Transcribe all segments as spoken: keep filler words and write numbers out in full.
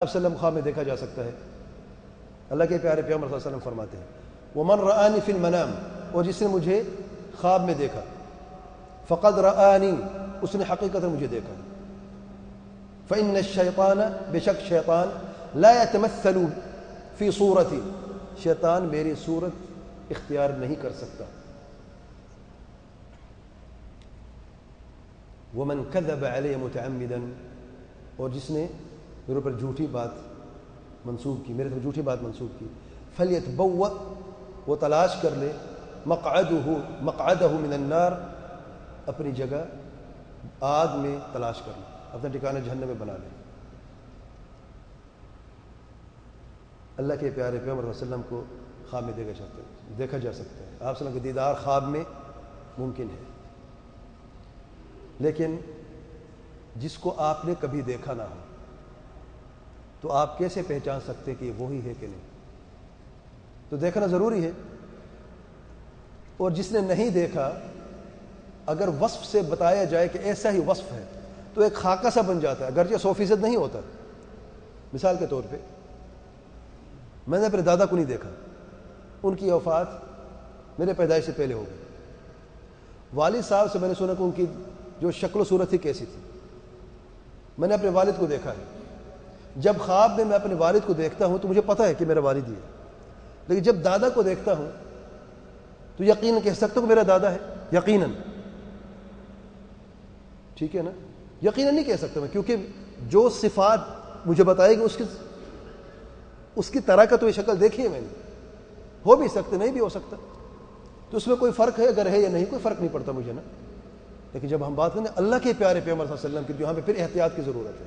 وسلم خواب میں دیکھا جا سکتا ہے۔ اللہ کے پیارے پیغمبر صلی اللہ علیہ وسلم فرماتے ہیں وَمَنْ رَآنِ فِي الْمَنَامِ، اور جس نے مجھے خواب میں دیکھا، فَقَدْ رَآنِي، اس نے حقیقت مجھے دیکھا۔ فَإِنَّ الشَّيْطَانَ، بے شک شیطان، لَا يَتَمَثَّلُ فِي صُورَتِي، شیطان میری صورت اختیار نہیں کر سکتا۔ وَمَنْ كَذَبَ عَلَيَّ مُتَعَمِّدًا، اور جس نے میرے اوپر جھوٹی بات منسوب کی، میرے طرف جھوٹی بات منسوب کی، فَلْيَتَبَوَّأْ، وہ تلاش کر لے، مقعدہ مقعدہ من النار، اپنی جگہ آگ میں تلاش کر لے، اپنا ٹھکانہ جہنم میں بنا لے۔ اللہ کے پیارے پیغمبر صلی اللہ علیہ وسلم کو خواب میں دیکھا جاتا ہے دیکھا جا سکتا ہے۔ آپ صلی اللہ علیہ وسلم کا دیدار خواب میں ممکن ہے، لیکن جس کو آپ نے کبھی دیکھا نہ ہو تو آپ کیسے پہچان سکتے کہ یہ وہی ہے کہ نہیں؟ تو دیکھنا ضروری ہے۔ اور جس نے نہیں دیکھا، اگر وصف سے بتایا جائے کہ ایسا ہی وصف ہے تو ایک خاکہ سا بن جاتا ہے، اگرچہ سو فیصد نہیں ہوتا۔ مثال کے طور پہ میں نے اپنے دادا کو نہیں دیکھا، ان کی وفات میرے پیدائش سے پہلے ہو گئی۔ والد صاحب سے میں نے سنا کہ ان کی جو شکل و صورت تھی کیسی تھی، میں نے اپنے والد کو دیکھا ہے۔ جب خواب میں میں اپنے والد کو دیکھتا ہوں تو مجھے پتہ ہے کہ میرا والد ہی ہے، لیکن جب دادا کو دیکھتا ہوں تو یقیناً کہہ سکتا ہوں کہ میرا دادا ہے، یقیناً، ٹھیک ہے نا؟ یقیناً نہیں کہہ سکتا میں، کیونکہ جو صفات مجھے بتائے گی اس کی اس کی طرح کا تو یہ شکل دیکھی ہے میں نے، ہو بھی سکتا نہیں بھی ہو سکتا، تو اس میں کوئی فرق ہے اگر ہے یا نہیں، کوئی فرق نہیں پڑتا مجھے نا۔ لیکن جب ہم بات کریں اللہ کے پیارے پیغمبر صلی اللہ علیہ وسلم کی، تو یہاں پہ پھر احتیاط کی ضرورت ہے۔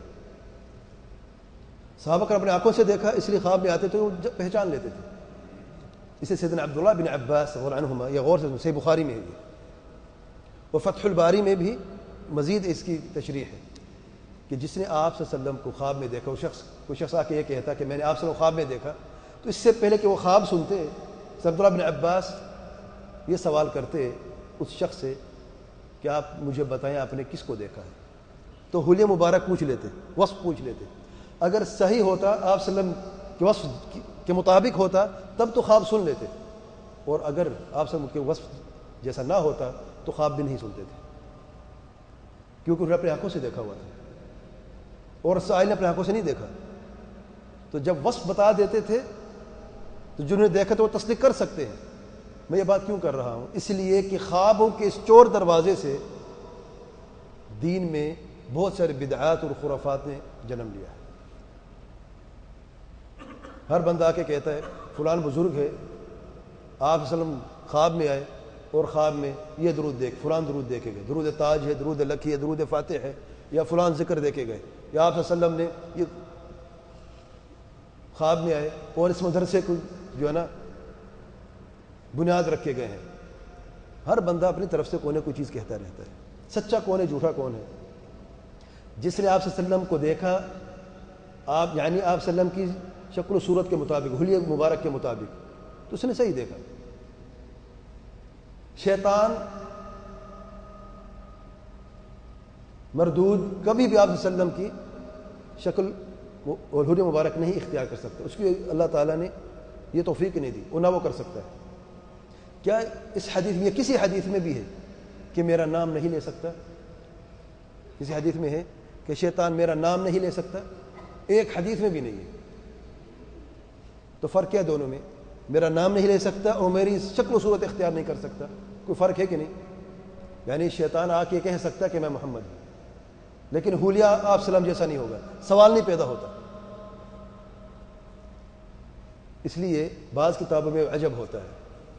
صحابہ کرام اپنے آنکھوں سے دیکھا، اس لیے خواب میں آتے تھے وہ پہچان لیتے تھے۔ اسے سیدنا عبداللہ بن عباس رضی اللہ عنہما، یہ غور سے صحیح بخاری میں ہے یہ، اور فتح الباری میں بھی مزید اس کی تشریح ہے کہ جس نے آپ صلی اللہ علیہ وسلم کو خواب میں دیکھا، وہ شخص کوئی شخص آ کے یہ کہتا کہ میں نے آپ صلی اللہ علیہ وسلم کو خواب میں دیکھا، تو اس سے پہلے کہ وہ خواب سنتے، عبداللہ بن عباس یہ سوال کرتے اس شخص سے کہ آپ مجھے بتائیں آپ نے کس کو دیکھا ہے، تو حلیہ مبارک پوچھ لیتے، وصف پوچھ لیتے۔ اگر صحیح ہوتا، آپ صلی اللہ علیہ وسلم کے وصف کے مطابق ہوتا تب تو خواب سن لیتے، اور اگر آپ صلی اللہ علیہ وسلم کے وصف جیسا نہ ہوتا تو خواب بھی نہیں سنتے تھے، کیونکہ انہوں نے اپنے آنکھوں سے دیکھا ہوا تھا اور سائل نے اپنے آنکھوں سے نہیں دیکھا۔ تو جب وصف بتا دیتے تھے تو جنہوں نے دیکھا تو وہ تصدیق کر سکتے ہیں۔ میں یہ بات کیوں کر رہا ہوں؟ اس لیے کہ خوابوں کے اس چور دروازے سے دین میں بہت سارے بدعات اور خرافات نے جنم لیا ہے۔ ہر بندہ آ کے کہتا ہے فلان بزرگ ہے، آپ صلی اللہ علیہ وسلم خواب میں آئے اور خواب میں یہ درود دیکھ، فلان درود دیکھے گئے، درود تاج ہے، درود لکھی ہے، درود فاتح ہے، یا فلان ذکر دیکھے گئے، یا آپ صلی اللہ علیہ وسلم نے یہ خواب میں آئے اور اس مدرسے کو جو ہے نا بنیاد رکھے گئے ہیں۔ ہر بندہ اپنی طرف سے کوئی نہ کوئی چیز کہتا رہتا ہے۔ سچا کون ہے، جھوٹا کون ہے؟ جس نے آپ صلی اللہ علیہ وسلم کو دیکھا، آپ یعنی آپ صلی اللہ علیہ وسلم کی شکل و صورت کے مطابق، حلیہ مبارک کے مطابق، تو اس نے صحیح دیکھا۔ شیطان مردود کبھی بھی آپ صلی اللہ علیہ وسلم کی شکل اور حلیہ مبارک نہیں اختیار کر سکتا، اس کی اللہ تعالیٰ نے یہ توفیق نہیں دی، اور نہ وہ کر سکتا ہے۔ کیا اس حدیث میں، کسی حدیث میں بھی ہے کہ میرا نام نہیں لے سکتا؟ کسی حدیث میں ہے کہ شیطان میرا نام نہیں لے سکتا؟ ایک حدیث میں بھی نہیں ہے۔ تو فرق کیا دونوں میں؟ میرا نام نہیں لے سکتا اور میری شکل و صورت اختیار نہیں کر سکتا، کوئی فرق ہے کہ نہیں؟ یعنی شیطان آ کے کہہ سکتا کہ میں محمد ہوں، لیکن حلیہ آپ سلام جیسا نہیں ہوگا، سوال نہیں پیدا ہوتا۔ اس لیے بعض کتابوں میں عجب ہوتا ہے۔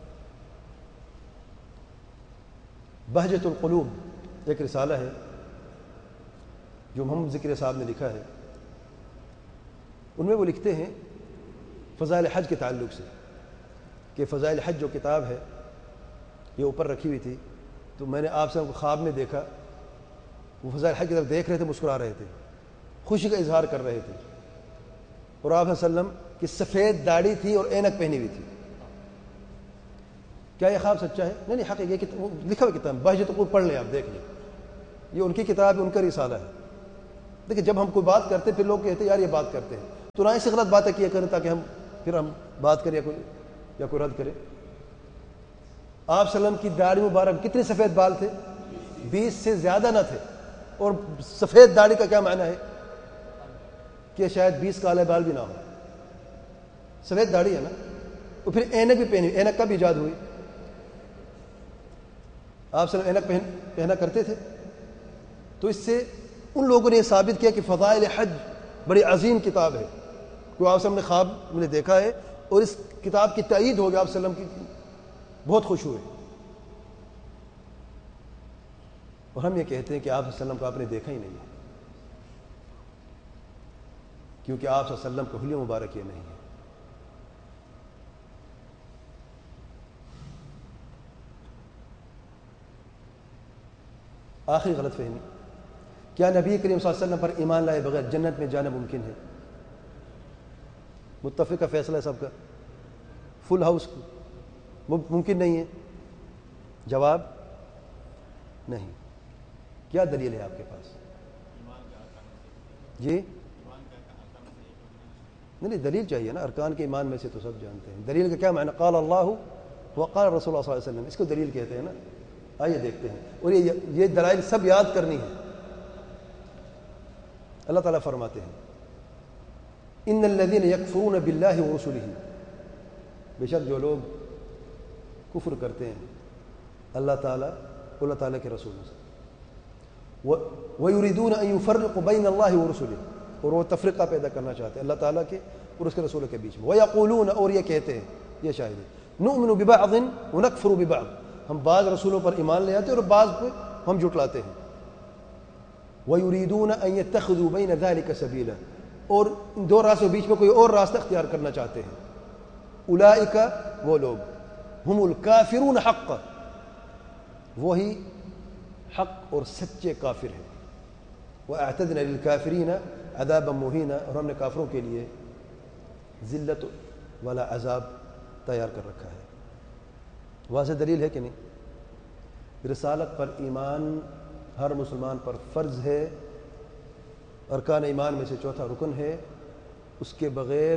بہجت القلوب ایک رسالہ ہے جو محمد ذکر صاحب نے لکھا ہے، ان میں وہ لکھتے ہیں فضائل حج کے تعلق سے کہ فضائل حج جو کتاب ہے یہ اوپر رکھی ہوئی تھی، تو میں نے آپ سے خواب میں دیکھا، وہ فضائل حج کی طرف دیکھ رہے تھے، مسکرا رہے تھے، خوشی کا اظہار کر رہے تھے، اور آپ صلی اللہ علیہ وسلم کی سفید داڑھی تھی اور اینک پہنی ہوئی تھی۔ کیا یہ خواب سچا ہے؟ نہیں نہیں، حق یہ لکھا ہوا کتاب بہجت القلوب پڑھ لیں، آپ دیکھ لیں، یہ ان کی کتاب ہے، ان کا رسالہ ہے۔ دیکھیں جب ہم کوئی بات کرتے پھر لوگ کہتے ہیں یار یہ بات کرتے ہیں، تو نہ ایسی غلط باتیں کیا کریں تاکہ ہم پھر ہم بات کریں یا کوئی یا کوئی رد کرے. آپ صلی اللہ علیہ وسلم کی داڑھی مبارک کتنے سفید بال تھے؟ بیس سے زیادہ نہ تھے. اور سفید داڑھی کا کیا معنی ہے کہ شاید بیس کالے بال بھی نہ ہو. سفید داڑھی ہے نا. اور پھر اینک بھی پہنی. اینک کب ایجاد ہوئی؟ آپ صلی اللہ علیہ وسلم اینک پہنا کرتے تھے. تو اس سے ان لوگوں نے یہ ثابت کیا کہ فضائل حج بڑی عظیم کتاب ہے. کوئی آپ صلی اللہ علیہ وسلم نے خواب میں نے دیکھا ہے اور اس کتاب کی تائید ہو گیا. آپ صلی اللہ علیہ وسلم کی بہت خوش ہوئے. اور ہم یہ کہتے ہیں کہ آپ صلی اللہ علیہ وسلم کو آپ نے دیکھا ہی نہیں ہے, کیونکہ آپ صلی اللہ علیہ وسلم کو حلیہ مبارک یہ نہیں ہے. آخری غلط فہمی, کیا نبی کریم صلی اللہ علیہ وسلم پر ایمان لائے بغیر جنت میں جانا ممکن ہے؟ متفق کا فیصلہ ہے سب کا, فل ہاؤس ممکن نہیں ہے. جواب نہیں. کیا دلیل ہے آپ کے پاس؟ جی نہیں نہیں دلیل چاہیے نا. ارکان کے ایمان میں سے تو سب جانتے ہیں. دلیل کا کیا معنی؟ قال اللہ وقال رسول اللہ صلی اللہ علیہ وسلم, اس کو دلیل کہتے ہیں نا. آئیے دیکھتے ہیں. اور یہ یہ دلائل سب یاد کرنی ہے. اللہ تعالیٰ فرماتے ہیں ان الذین یکفرون باللہ ورسلہ, بے شک جو لوگ کفر کرتے ہیں اللہ تعالیٰ اللہ تعالیٰ کے رسولوں سے, وَيُرِيدُونَ أَن يُفَرِّقُوا بَيْنَ اللَّهِ وَرُسُلِهِ, اور وہ تفرقہ پیدا کرنا چاہتے ہیں اللہ تعالیٰ کے اور اس کے رسولوں کے بیچ میں. وَيَقُولُونَ, اور یہ کہتے ہیں, یہ شاہد ہے, نُؤْمِنُ بِبَعْضٍ وَنَكْفُرُ بِبَعْضٍ, ہم بعض رسولوں پر ایمان لے آتے ہیں اور بعض پہ ہم جھٹلاتے ہیں. وَيُرِيدُونَ أَن يَتَّخِذُوا بَيْنَ ذَلِكَ سَبِيلًا, اور ان دو راستوں کے بیچ میں کوئی اور راستہ اختیار کرنا چاہتے ہیں. اولئک, وہ لوگ, ہم الکافرون حقا, وہی حق اور سچے کافر ہیں. وَأَعْتَدْنَا لِلْكَافِرِينَ عَذَابًا مُهِينًا, اور ہم نے کافروں کے لیے ذلت والا عذاب تیار کر رکھا ہے. واضح دلیل ہے کہ نہیں؟ رسالت پر ایمان ہر مسلمان پر فرض ہے. ارکان ایمان میں سے چوتھا رکن ہے. اس کے بغیر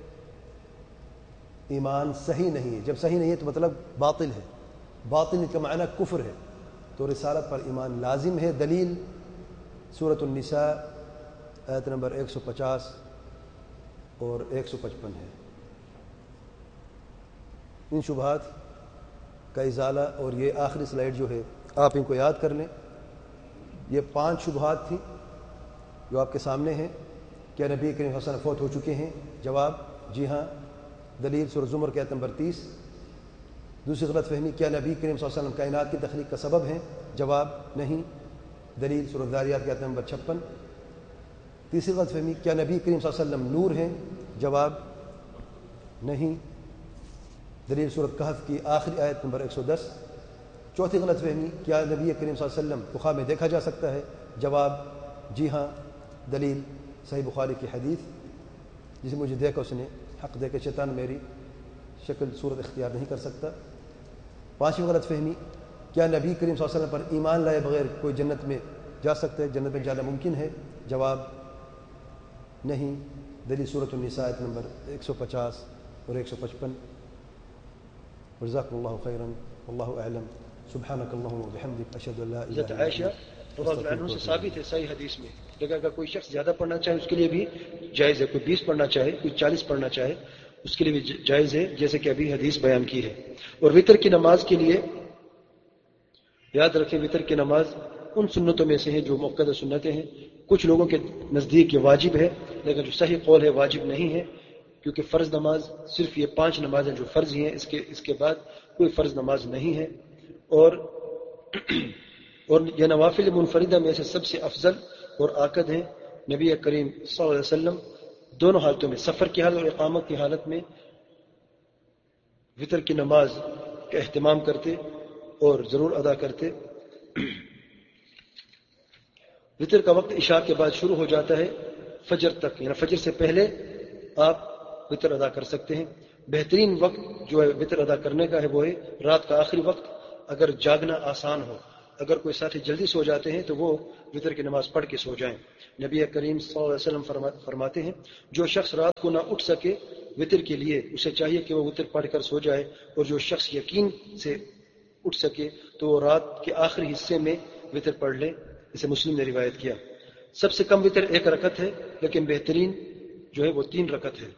ایمان صحیح نہیں ہے. جب صحیح نہیں ہے تو مطلب باطل ہے. باطل کا معنی کفر ہے. تو رسالت پر ایمان لازم ہے. دلیل سورۃ النساء آیت نمبر ایک سو پچاس اور ایک سو پچپن ہے. ان شبہات کا ازالہ, اور یہ آخری سلائیڈ جو ہے آپ ان کو یاد کر لیں. یہ پانچ شبہات تھیں جو آپ کے سامنے ہیں. کیا نبی کریم صلی اللہ علیہ وسلم فوت ہو چکے ہیں؟ جواب جی ہاں. دلیل سورۃ زمر کی آیت نمبر تیس. دوسری غلط فہمی, کیا نبی کریم صلی اللہ علیہ وسلم کائنات کی تخلیق کا سبب ہیں؟ جواب نہیں. دلیل سورۃ ذاریات کی آیت نمبر چھپن. تیسری غلط فہمی, کیا نبی کریم صلی اللہ علیہ وسلم نور ہیں؟ جواب نہیں. دلیل سورۃ کہف کی آخری آیت نمبر ایک سو دس. چوتھی غلط فہمی, کیا نبی کریم صلی اللہ علیہ وسلم کو خواب میں دیکھا جا سکتا ہے؟ جواب جی ہاں. دلیل صحیح بخاری کی حدیث, جسے مجھے دیکھا اس نے حق دے کے شیطان میری شکل صورت اختیار نہیں کر سکتا. پانچویں غلط فہمی, کیا نبی کریم صلی اللہ علیہ وسلم پر ایمان لائے بغیر کوئی جنت میں جا سکتا ہے؟ جنت میں جانا ممکن ہے؟ جواب نہیں. دلیل سورۃ النساء آیت نمبر ایک سو پچاس اور ایک سو پچپن. جزاکم اللہ خیرا واللہ اعلم. سبحانک اللہم وبحمدک اشہد ان لا الہ الا انت. عائشہ رضی اللہ عنہ سے ثابت ہے صحیح حدیث میں, لیکن اگر کوئی شخص زیادہ پڑھنا چاہے اس کے لیے بھی جائز ہے. کوئی بیس پڑھنا چاہے, کوئی چالیس پڑھنا چاہے, اس کے لیے بھی جائز ہے, جیسے کہ ابھی حدیث بیان کی ہے. اور وتر کی نماز کے لیے یاد رکھیں, وتر کی نماز ان سنتوں میں سے ہیں جو مؤکد سنتیں ہیں. کچھ لوگوں کے نزدیک یہ واجب ہے, لیکن جو صحیح قول ہے واجب نہیں ہے, کیونکہ فرض نماز صرف یہ پانچ نمازیں جو فرض ہی ہیں, اس کے اس کے بعد کوئی فرض نماز نہیں ہے. اور اور یہ نوافل منفردہ میں سے سب سے افضل اور آکد ہیں. نبی کریم صلی اللہ علیہ وسلم دونوں حالتوں میں, سفر کی حالت اور اقامت کی حالت میں وتر کی نماز کا اہتمام کرتے اور ضرور ادا کرتے. وتر کا وقت عشاء کے بعد شروع ہو جاتا ہے فجر تک, یعنی فجر سے پہلے آپ وتر ادا کر سکتے ہیں. بہترین وقت جو ہے وتر ادا کرنے کا ہے وہ ہے رات کا آخری وقت, اگر جاگنا آسان ہو, اگر کوئی ساتھی جلدی سو جاتے ہیں تو وہ وطر کی نماز پڑھ کے سو جائیں۔ نبی کریم صلی اللہ علیہ وسلم فرماتے ہیں جو شخص رات کو نہ اٹھ سکے وطر کے لیے اسے چاہیے کہ وہ وطر پڑھ کر سو جائے، اور جو شخص یقین سے اٹھ سکے تو وہ رات کے آخری حصے میں وطر پڑھ لے۔ اسے مسلم نے روایت کیا۔ سب سے کم وطر ایک رکعت ہے، لیکن بہترین جو ہے وہ تین رکعت ہے۔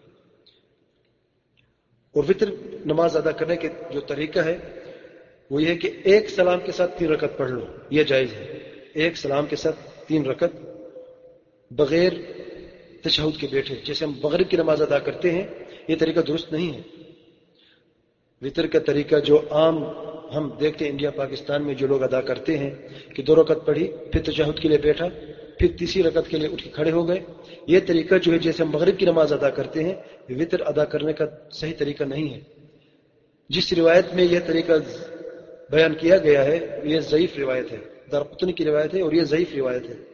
اور وطر نماز ادا کرنے کے جو طریقہ ہے وہ یہ ہے کہ ایک سلام کے ساتھ تین رکعت پڑھ لو، یہ جائز ہے۔ ایک سلام کے ساتھ تین رکعت بغیر تشہد کے بیٹھے، جیسے ہم مغرب کی نماز ادا کرتے ہیں، یہ طریقہ درست نہیں ہے۔ وطر کا طریقہ جو عام ہم دیکھتے ہیں انڈیا پاکستان میں جو لوگ ادا کرتے ہیں کہ دو رکعت پڑھی، پھر تشہد کے لیے بیٹھا، پھر تیسری رکعت کے لیے اٹھ کے کھڑے ہو گئے، یہ طریقہ جو ہے جیسے ہم مغرب کی نماز ادا کرتے ہیں، وطر ادا کرنے کا صحیح طریقہ نہیں ہے۔ جس روایت میں یہ طریقہ بیان کیا گیا ہے یہ ضعیف روایت ہے، دارقطنی کی روایت ہے، اور یہ ضعیف روایت ہے۔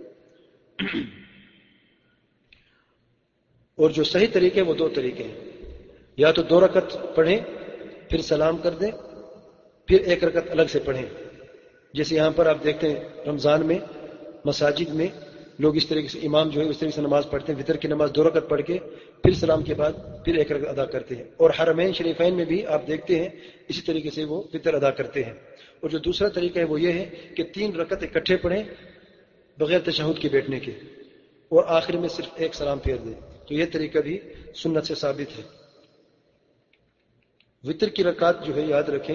اور جو صحیح طریقے وہ دو طریقے ہیں، یا تو دو رکعت پڑھیں پھر سلام کر دیں، پھر ایک رکعت الگ سے پڑھیں، جیسے یہاں پر آپ دیکھتے ہیں رمضان میں مساجد میں لوگ اس طریقے سے امام جو ہے اس طریقے سے نماز پڑھتے ہیں، وطر کی نماز دو رکعت پڑھ کے پھر سلام کے بعد پھر ایک رکعت ادا کرتے ہیں۔ اور حرمین شریفین میں بھی آپ دیکھتے ہیں اسی طریقے سے وہ وطر ادا کرتے ہیں۔ اور جو دوسرا طریقہ ہے وہ یہ ہے کہ تین رکعت اکٹھے پڑھیں بغیر تشہد کے بیٹھنے کے، اور آخر میں صرف ایک سلام پھیر دیں، تو یہ طریقہ بھی سنت سے ثابت ہے۔ وطر کی رکعت جو ہے یاد رکھیں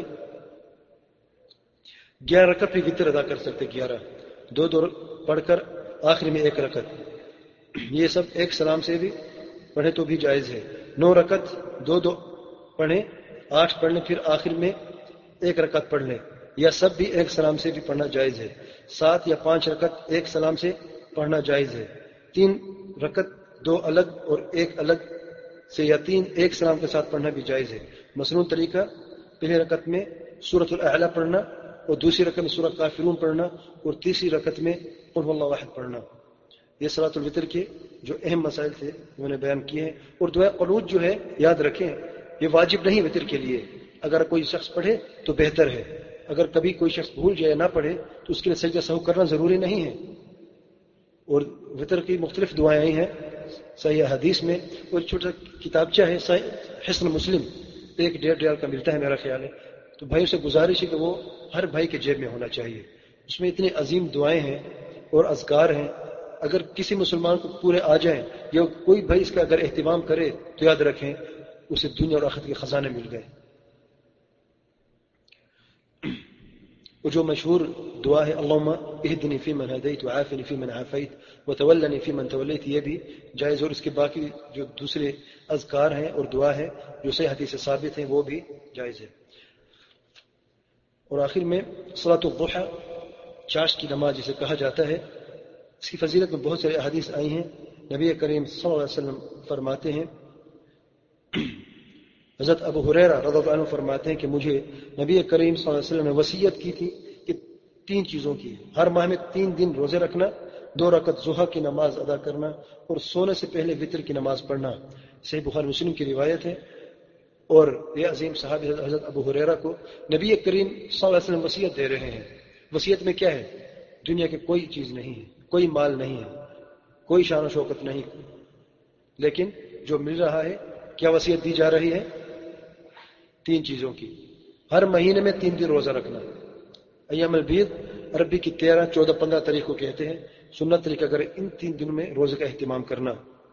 گیارہ رکعت بھی وطر ادا کر سکتے، گیارہ دو دو پڑھ کر آخر میں ایک رکعت، یہ سب ایک سلام سے بھی پڑھے تو بھی جائز ہے۔ نو رکعت دو دو پڑھیں، آٹھ پڑھ لیں، پھر آخر میں ایک رکعت پڑھ لیں، یا سب بھی ایک سلام سے بھی پڑھنا جائز ہے۔ سات یا پانچ رکعت ایک سلام سے پڑھنا جائز ہے۔ تین رکعت دو الگ اور ایک الگ سے یا تین ایک سلام کے ساتھ پڑھنا بھی جائز ہے۔ مصنون طریقہ پہلے رکعت میں سورۃ الاعلی پڑھنا، اور دوسری رکعت میں سورۃ کافرون پڑھنا، اور تیسری رکعت میں قل هو اللہ احد پڑھنا۔ یہ صلاۃ الوتر کے جو اہم مسائل تھے انہوں نے بیان کیے ہیں۔ اور دعا قنوت جو ہے یاد رکھیں یہ واجب نہیں وتر کے لیے، اگر کوئی شخص پڑھے تو بہتر ہے، اگر کبھی کوئی شخص بھول جائے نہ پڑھے تو اس کے لیے سجدہ سہو کرنا ضروری نہیں ہے۔ اور وتر کی مختلف دعائیں آئی ہیں صحیح حدیث میں، اور چھوٹا کتابچہ ہے حسن مسلم، ایک ڈیڑھ ریال کا ملتا ہے میرا خیال ہے، تو بھائیوں سے گزارش ہے کہ وہ ہر بھائی کے جیب میں ہونا چاہیے۔ اس میں اتنی عظیم دعائیں ہیں اور اذکار ہیں، اگر کسی مسلمان کو پورے آ جائیں یا کوئی بھائی اس کا اگر اہتمام کرے تو یاد رکھیں اسے دنیا اور آخرت کے خزانے مل گئے۔ اور جو مشہور دعا ہے اللہم اہدنی فی من ہدیت وعافنی فی من عافیت وتولنی فی من تولیت، یہ بھی جائز، اور اس کے باقی جو دوسرے اذکار ہیں اور دعا ہے جو صحیح حدیث سے ثابت ہیں وہ بھی جائز ہے۔ اور آخر میں صلاۃ الضحی، چاش کی نماز جسے کہا جاتا ہے، اس کی فضیلت میں بہت سارے احادیث آئی ہیں۔ نبی کریم صلی اللہ علیہ وسلم فرماتے ہیں، حضرت ابو ہریرہ رضی اللہ عنہ فرماتے ہیں کہ مجھے نبی کریم صلی اللہ علیہ وسلم نے وصیت کی تھی کہ تین چیزوں کی، ہر ماہ میں تین دن روزے رکھنا، دو رکعت ضحیٰ کی نماز ادا کرنا، اور سونے سے پہلے وتر کی نماز پڑھنا۔ صحیح بخاری مسلم کی روایت ہے۔ اور یہ عظیم صحابی حضرت ابو ہریرہ کو نبی کریم صلی اللہ علیہ وسلم وصیت دے رہے ہیں۔ وصیت میں کیا ہے؟ دنیا کی کوئی چیز نہیں ہے، کوئی مال نہیں ہے، کوئی شان و شوکت نہیں، لیکن جو مل رہا ہے کیا وصیت دی جا رہی ہے؟ تین چیزوں کی، ہر مہینے میں تین دن روزہ رکھنا، ایام البید عربی کی تیرہ چودہ پندرہ تاریخ کو کہتے ہیں، سنت طریقہ اگر ان تین دنوں میں روزے کا اہتمام کرنا،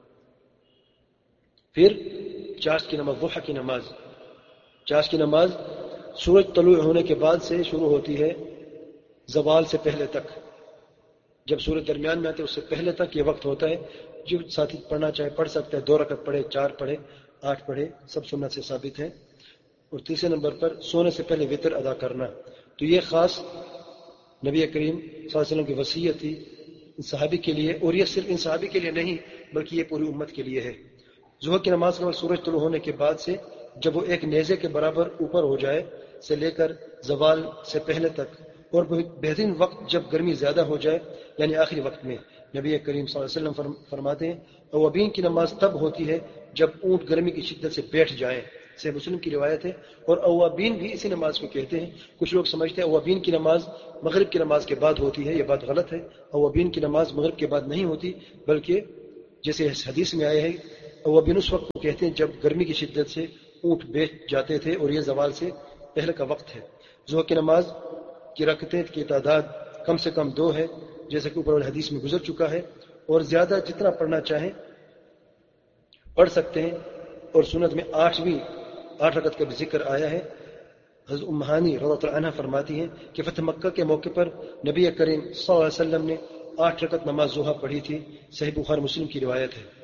پھر چاش کی نماز، ضحیٰ کی نماز۔ چاش کی نماز سورج طلوع ہونے کے بعد سے شروع ہوتی ہے زوال سے پہلے تک، جب سورج درمیان میں آتے اس سے پہلے تک یہ وقت ہوتا ہے۔ جو ساتھی پڑھنا چاہے پڑھ سکتا ہے، دو رکعت پڑھے، چار پڑھے، آٹھ پڑھے، سب سنت سے ثابت ہے۔ اور تیسرے نمبر پر سونے سے پہلے وتر ادا کرنا، تو یہ خاص نبی کریم صلی اللہ علیہ وسلم کی وصیت تھی ان صحابی کے لیے، اور یہ صرف ان صحابی کے لیے نہیں بلکہ یہ پوری امت کے لیے ہے۔ ظہر کی نماز کے بعد سورج طلوع ہونے کے بعد سے جب وہ ایک نیزے کے برابر اوپر ہو جائے سے لے کر زوال سے پہلے تک، اور بہترین وقت جب گرمی زیادہ ہو جائے یعنی آخری وقت میں، نبی کریم صلی اللہ علیہ وسلم فرماتے ہیں اوابین کی نماز تب ہوتی ہے جب اونٹ گرمی کی شدت سے بیٹھ جائیں، صحیح مسلم کی روایت ہے. اور اوابین بھی اسی نماز کو کہتے ہیں. کچھ لوگ سمجھتے ہیں اوابین کی نماز مغرب کی نماز کے بعد ہوتی ہے. یہ بات غلط ہے. اوابین کی نماز مغرب کے بعد نہیں ہوتی، بلکہ جیسے اس حدیث میں آئے ہیں اوابین اس وقت کو کہتے ہیں جب گرمی کی شدت سے اونٹ بیٹھ جاتے تھے اور یہ زوال سے پہلے کا وقت ہے. ظہر کی نماز کی رکعتیں کی تعداد کم سے کم دو ہے، جیسا کہ اوپر والے حدیث میں گزر چکا ہے، اور زیادہ جتنا پڑھنا چاہیں پڑھ سکتے ہیں. اور سنت میں آٹھویں آٹھ رکعت کا بھی ذکر آیا ہے. حضرت ام ہانی رضی اللہ عنہا فرماتی ہیں کہ فتح مکہ کے موقع پر نبی کریم صلی اللہ علیہ وسلم نے آٹھ رکعت نماز ضحیٰ پڑھی تھی. صحیح بخاری مسلم کی روایت ہے.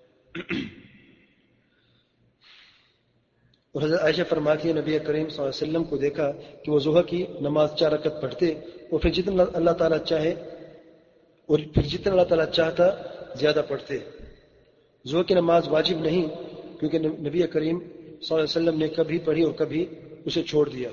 اور حضرت عائشہ فرماتی ہے نبی کریم صلی اللہ علیہ وسلم کو دیکھا کہ وہ ضحیٰ کی نماز چار رکعت پڑھتے اور پھر جتنا اللہ تعالیٰ چاہے اور پھر جتنا اللہ تعالیٰ چاہتا زیادہ پڑھتے. ضحیٰ کی نماز واجب نہیں، کیونکہ نبی کریم صلی اللہ علیہ وسلم نے کبھی پڑھی اور کبھی اسے چھوڑ دیا.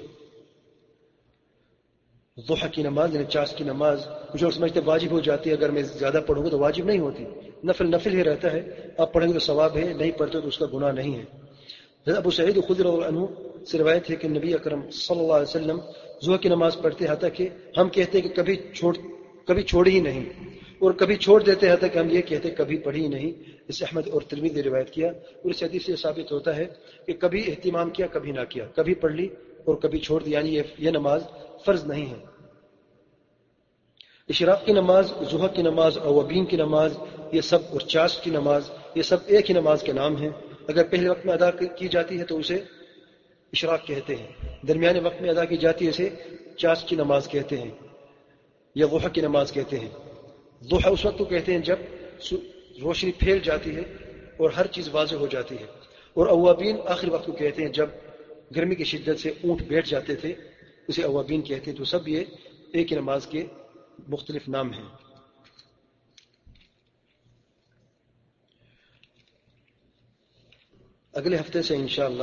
ضحیٰ کی نماز یعنی چاش کی نماز کچھ لوگ سمجھتے واجب ہو جاتی ہے، اگر میں زیادہ پڑھوں گا تو واجب نہیں ہوتی، نفل نفل ہی رہتا ہے. آپ پڑھیں گے تو ثواب ہے، نہیں پڑھتے تو اس کا گناہ نہیں ہے. ابو سعید خدری رضی اللہ عنہ سے روایت ہے کہ نبی اکرم صلی اللہ علیہ وسلم ضحیٰ کی نماز پڑھتے حتیٰ کہ ہم کہتے ہیں کہ کبھی چھوڑ کبھی چھوڑی ہی نہیں، اور کبھی چھوڑ دیتے حتیٰ کہ ہم یہ کہتے کبھی پڑھی ہی نہیں. اس احمد اور ترمذی نے روایت کیا. اور اس حدیث سے ثابت ہوتا ہے کہ کبھی اہتمام کیا کبھی نہ کیا، کبھی پڑھ لی اور کبھی چھوڑ دی، یعنی یہ نماز فرض نہیں ہے. اشراق کی نماز، ضحیٰ کی نماز، اوابین کی نماز، یہ سب اور چاشت کی نماز، یہ سب ایک ہی نماز کے نام ہیں. اگر پہلے وقت میں ادا کی جاتی ہے تو اسے اشراق کہتے ہیں، درمیانے وقت میں ادا کی جاتی ہے اسے چاشت کی نماز کہتے ہیں یا ضحیٰ کی نماز کہتے ہیں. ضحیٰ اس وقت کو کہتے ہیں جب روشنی پھیل جاتی ہے اور ہر چیز واضح ہو جاتی ہے. اور اوابین آخر وقت کو کہتے ہیں جب گرمی کی شدت سے اونٹ بیٹھ جاتے تھے، اسے اوابین کہتے ہیں. تو سب یہ ایک ہی نماز کے مختلف نام ہیں. اگلے ہفتے سے انشاءاللہ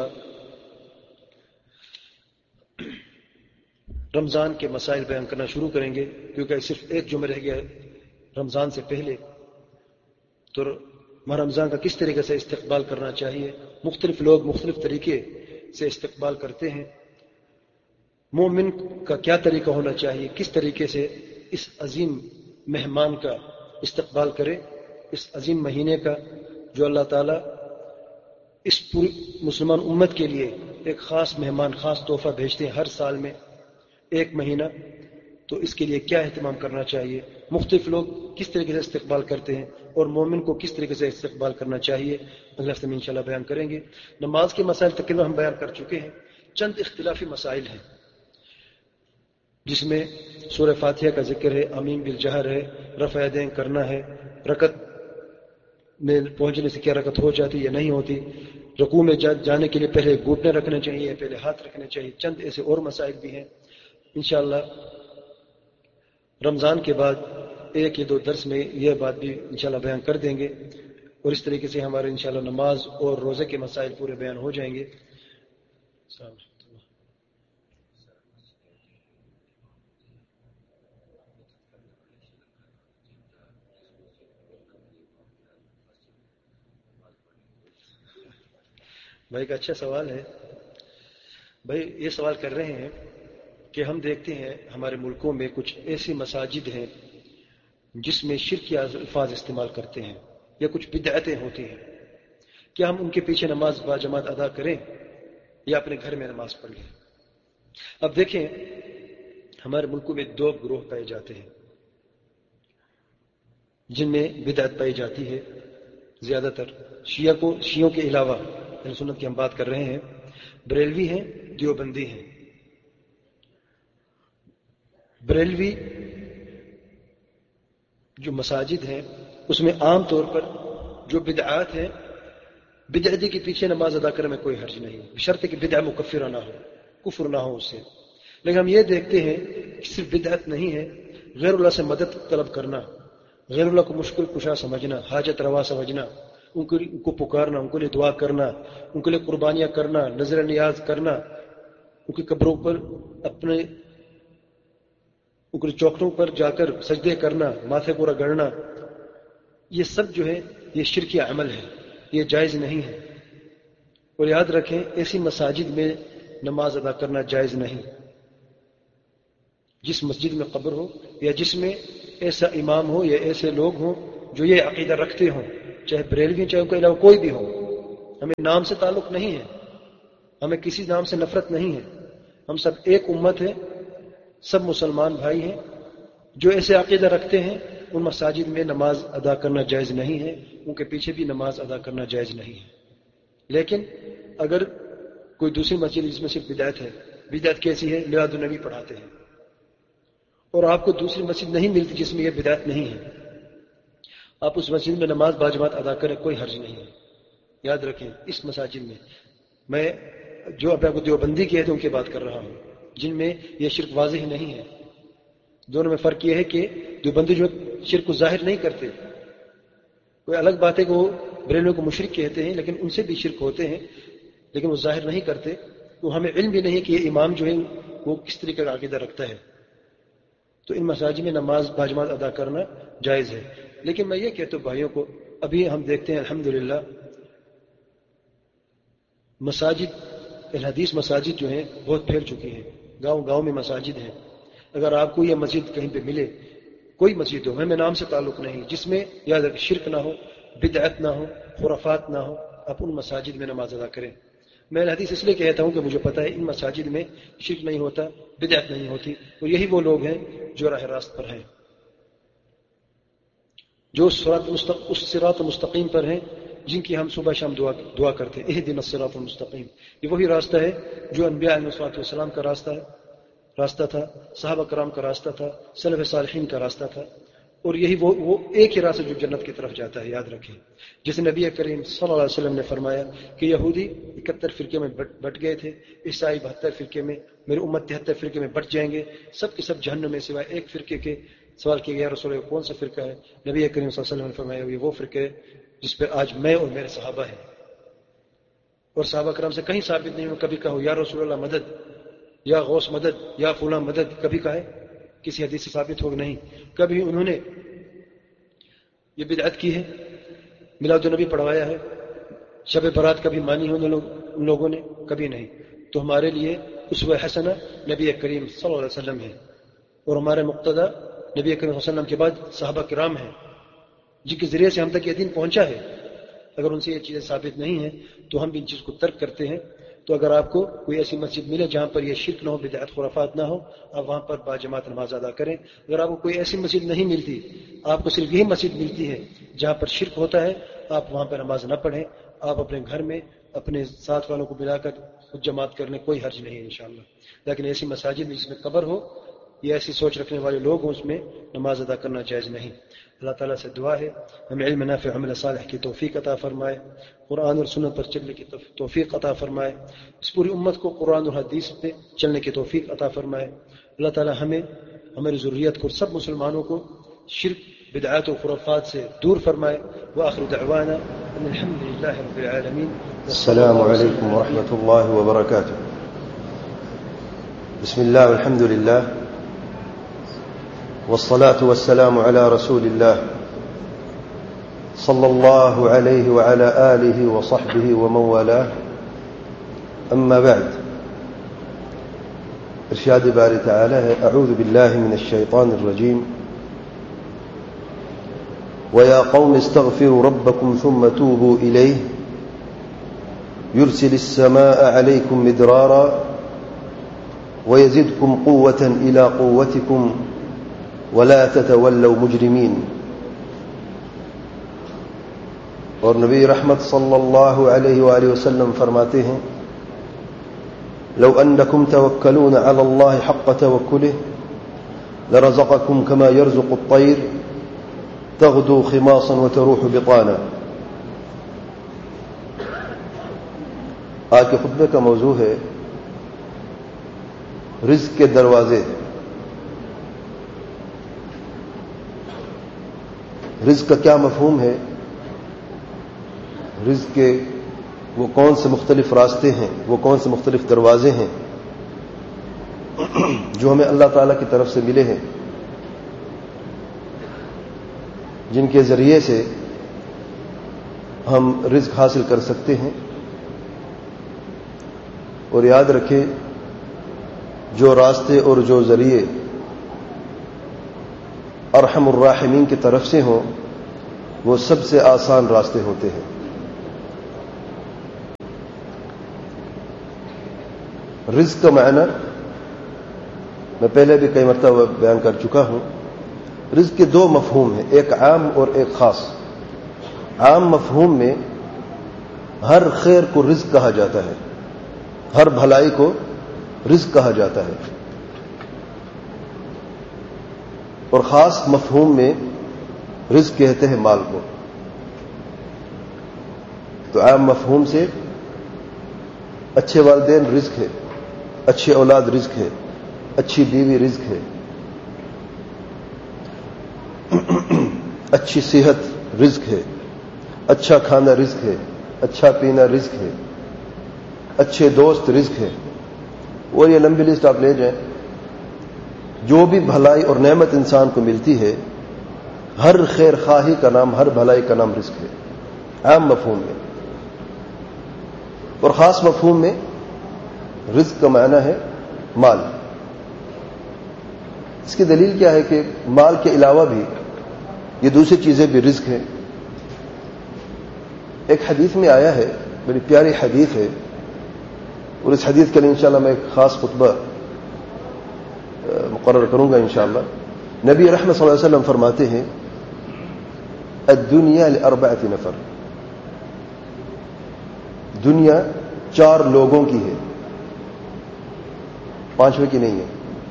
رمضان کے مسائل بیان کرنا شروع کریں گے، کیونکہ صرف ایک جمعہ رہ گیا رمضان سے پہلے. تو رمضان کا کس طریقے سے استقبال کرنا چاہیے، مختلف لوگ مختلف طریقے سے استقبال کرتے ہیں. مومن کا کیا طریقہ ہونا چاہیے، کس طریقے سے اس عظیم مہمان کا استقبال کرے، اس عظیم مہینے کا جو اللہ تعالیٰ اس پوری مسلمان امت کے لیے ایک خاص مہمان، خاص تحفہ بھیجتے ہیں ہر سال میں ایک مہینہ. تو اس کے لیے کیا اہتمام کرنا چاہیے، مختلف لوگ کس طریقے سے استقبال کرتے ہیں اور مومن کو کس طریقے سے استقبال کرنا چاہیے، اگلے ہفتے میں انشاءاللہ بیان کریں گے. نماز کے مسائل تقریباً ہم بیان کر چکے ہیں. چند اختلافی مسائل ہیں جس میں سورہ فاتحہ کا ذکر ہے، آمین بالجہر ہے، رفع یدین کرنا ہے، رکعت میں پہنچنے سے کیا رکعت ہو جاتی یا نہیں ہوتی، رکوع میں جانے کے لیے پہلے گھٹنے رکھنے چاہیے پہلے ہاتھ رکھنے چاہیے. چند ایسے اور مسائل بھی ہیں. انشاءاللہ رمضان کے بعد ایک یا دو درس میں یہ بات بھی انشاءاللہ بیان کر دیں گے، اور اس طریقے سے ہمارے انشاءاللہ نماز اور روزے کے مسائل پورے بیان ہو جائیں گے. بھائی کا اچھا سوال ہے. بھائی یہ سوال کر رہے ہیں کہ ہم دیکھتے ہیں ہمارے ملکوں میں کچھ ایسی مساجد ہیں جس میں شرکی الفاظ استعمال کرتے ہیں یا کچھ بدعتیں ہوتی ہیں. کیا ہم ان کے پیچھے نماز با جماعت ادا کریں یا اپنے گھر میں نماز پڑھ لیں؟ اب دیکھیں ہمارے ملکوں میں دو گروہ پائے جاتے ہیں جن میں بدعت پائی جاتی ہے. زیادہ تر شیعہ کو شیعوں کے علاوہ سنت کی ہم بات کر رہے ہیں، بریلوی ہیں، دیوبندی ہیں. بریلوی جو مساجد ہیں اس میں عام طور پر جو بدعات ہیں، بدعتی کے پیچھے نماز ادا کرنے میں کوئی حرج نہیں، بشرط کہ بدعہ مکفرہ نہ ہو، کفر نہ ہو اس سے. لیکن ہم یہ دیکھتے ہیں کہ صرف بدعت نہیں ہے، غیر اللہ سے مدد طلب کرنا، غیر اللہ کو مشکل کشا سمجھنا، حاجت روا سمجھنا، ان کو پکارنا، ان کے لیے دعا کرنا، ان کے لیے قربانیاں کرنا، نظر نیاز کرنا، ان کی قبروں پر اپنے ان کے چوکٹوں پر جا کر سجدے کرنا، ماتھے پورا گڑنا، یہ سب جو ہے یہ شرکی عمل ہے، یہ جائز نہیں ہے. اور یاد رکھیں ایسی مساجد میں نماز ادا کرنا جائز نہیں. جس مسجد میں قبر ہو یا جس میں ایسا امام ہو یا ایسے لوگ ہوں جو یہ عقیدہ رکھتے ہوں، چاہے بریلوی چاہے ان کے علاوہ کوئی بھی ہو. ہمیں نام سے تعلق نہیں ہے، ہمیں کسی نام سے نفرت نہیں ہے. ہم سب ایک امت ہے، سب مسلمان بھائی ہیں. جو ایسے عقیدہ رکھتے ہیں ان مساجد میں نماز ادا کرنا جائز نہیں ہے، ان کے پیچھے بھی نماز ادا کرنا جائز نہیں ہے. لیکن اگر کوئی دوسری مسجد جس میں صرف بدعت ہے، بدعت کیسی ہے؟ میلاد النبی پڑھاتے ہیں، اور آپ کو دوسری مسجد نہیں ملتی جس میں یہ بدعت نہیں ہے، آپ اس مسجد میں نماز باجماعت ادا کریں، کوئی حرج نہیں ہے. یاد رکھیں اس مساجد میں میں جو اب آپ کو دیوبندی کہے تھے ان کی بات کر رہا ہوں، جن میں یہ شرک واضح نہیں ہے. دونوں میں فرق یہ ہے کہ دیوبندی جو شرک کو ظاہر نہیں کرتے. کوئی الگ بات ہے کہ وہ بریلویوں کو مشرک کہتے ہیں، لیکن ان سے بھی شرک ہوتے ہیں، لیکن وہ ظاہر نہیں کرتے. تو ہمیں علم بھی نہیں ہے کہ یہ امام جو ہے وہ کس طریقے کا عقیدہ رکھتا ہے. تو ان مساجد میں نماز باجماعت ادا کرنا جائز ہے. لیکن میں یہ کہتا ہوں بھائیوں کو، ابھی ہم دیکھتے ہیں الحمدللہ مساجد الحدیث مساجد جو ہیں بہت پھیل چکی ہیں. گاؤں گاؤں میں مساجد ہیں. اگر آپ کو یہ مسجد کہیں پہ ملے، کوئی مسجد ہو، ہمیں نام سے تعلق نہیں، جس میں یاد رکھ شرک نہ ہو، بدعت نہ ہو، خرافات نہ ہو، آپ ان مساجد میں نماز ادا کریں. میں الحدیث اس لیے کہتا ہوں کہ مجھے پتہ ہے ان مساجد میں شرک نہیں ہوتا، بدعت نہیں ہوتی، اور یہی وہ لوگ ہیں جو راہ راست پر ہیں، جو اس صراط مستقیم پر ہیں جن کی ہم صبح شام دعا دعا کرتے ہیں. اہدنا الصراط المستقیم. یہ وہی راستہ ہے جو انبیاء علیہ الصلوۃ والسلام کا راستہ ہے راستہ تھا، صحابہ کرام کا راستہ تھا، سلف صالحین کا راستہ تھا، اور یہی وہ وہ ایک ہی راستہ جو جنت کی طرف جاتا ہے. یاد رکھیں جیسے نبی کریم صلی اللہ علیہ وسلم نے فرمایا کہ یہودی اکہتر فرقے میں بٹ گئے تھے، عیسائی بہتر فرقے میں، میری امت تہتر فرقے میں بٹ جائیں گے، سب کے سب جہنم میں سوائے ایک فرقے کے. سوال کیا گیا رسول اللہ کون سا فرقہ ہے؟ نبی کریم صلی اللہ علیہ وسلم نے فرمایا یہ وہ فرقہ ہے جس پہ آج میں اور میرے صحابہ ہیں. اور صحابہ کرام سے کہیں ثابت نہیں ہو کبھی کہو یا رسول اللہ مدد، یا غوث مدد، یا فلاں مدد، کبھی کہا ہے؟ کسی حدیث سے ثابت ہو نہیں. کبھی انہوں نے یہ بدعت کی ہے، میلاد النبی پڑھوایا ہے، شب برات کبھی مانی ہوں ان لوگوں نے؟ کبھی نہیں. تو ہمارے لیے اسوہ حسنہ نبی کریم صلی اللہ علیہ وسلم ہے، اور ہمارے مقتدی نبی کریم صلی اللہ علیہ وسلم کے بعد صحابہ کرام ہیں جن کے ذریعے سے ہم تک یہ دین پہنچا ہے. اگر ان سے یہ چیزیں ثابت نہیں ہیں تو ہم بھی ان چیز کو ترک کرتے ہیں. تو اگر آپ کو کوئی ایسی مسجد ملے جہاں پر یہ شرک نہ ہو، بدعت خرافات نہ ہو، آپ وہاں پر باجماعت نماز ادا کریں. اگر آپ کو کوئی ایسی مسجد نہیں ملتی، آپ کو صرف یہی مسجد ملتی ہے جہاں پر شرک ہوتا ہے، آپ وہاں پر نماز نہ پڑھیں. آپ اپنے گھر میں اپنے ساتھ والوں کو ملا کر خود جماعت کر لیں، کوئی حرج نہیں ہے انشاءاللہ. لیکن ایسی مساجد میں جس میں قبر ہو یا ایسی سوچ رکھنے والے لوگ ہوں اس میں نماز ادا کرنا جائز نہیں. اللہ تعالیٰ سے دعا ہے ہمیں علم نافع عمل صالح کی توفیق عطا فرمائے، قرآن اور سنت پر چلنے کی توفیق عطا فرمائے، اس پوری امت کو قرآن اور حدیث پہ چلنے کی توفیق عطا فرمائے. اللہ تعالیٰ ہمیں ہماری ذریت کو سب مسلمانوں کو شرک بدعات و خرافات سے دور فرمائے. وآخر دعوانا ان الحمد للہ رب العالمین. السلام علیکم ورحمۃ اللہ وبرکاتہ. بسم اللہ والحمد للہ والصلاة والسلام على رسول الله صلى الله عليه وعلى آله وصحبه ومن والاه. أما بعد، ارشاد باري تعالى أعوذ بالله من الشيطان الرجيم ويا قوم استغفروا ربكم ثم توبوا إليه يرسل السماء عليكم مدرارا ويزدكم قوة إلى قوتكم ولا تتولوا مجرمين. اور نبی رحمت صلی اللہ علیہ وآلہ وسلم فرماتے ہیں لو انکم توکلون علی اللہ حق توکلہ لرزقکم کما یرزق الطیر تغدو خماصا وتروح بطانا. آج کے خطبے کا موضوع ہے رزق کے دروازے. رزق کا کیا مفہوم ہے؟ رزق کے وہ کون سے مختلف راستے ہیں، وہ کون سے مختلف دروازے ہیں جو ہمیں اللہ تعالیٰ کی طرف سے ملے ہیں، جن کے ذریعے سے ہم رزق حاصل کر سکتے ہیں. اور یاد رکھیں جو راستے اور جو ذریعے ارحم الراحمین کی طرف سے ہوں وہ سب سے آسان راستے ہوتے ہیں. رزق کا معنی میں پہلے بھی کئی مرتبہ بیان کر چکا ہوں. رزق کے دو مفہوم ہیں، ایک عام اور ایک خاص. عام مفہوم میں ہر خیر کو رزق کہا جاتا ہے، ہر بھلائی کو رزق کہا جاتا ہے. اور خاص مفہوم میں رزق کہتے ہیں مال کو. تو عام مفہوم سے اچھے والدین رزق ہے، اچھی اولاد رزق ہے، اچھی بیوی رزق ہے، اچھی صحت رزق ہے، اچھا کھانا رزق ہے، اچھا پینا رزق ہے، اچھے دوست رزق ہے. اور یہ لمبی لسٹ آپ لے جائیں. جو بھی بھلائی اور نعمت انسان کو ملتی ہے ہر خیر خواہی کا نام، ہر بھلائی کا نام رزق ہے عام مفہوم میں. اور خاص مفہوم میں رزق کا معنی ہے مال. اس کی دلیل کیا ہے کہ مال کے علاوہ بھی یہ دوسری چیزیں بھی رزق ہیں. ایک حدیث میں آیا ہے، بڑی پیاری حدیث ہے، اور اس حدیث کے لیے انشاءاللہ میں ایک خاص خطبہ مقرر کروں گا انشاءاللہ. نبی رحمت صلی اللہ علیہ وسلم فرماتے ہیں الدنیا لاربعۃ نفر، دنیا چار لوگوں کی ہے، پانچویں کی نہیں ہے.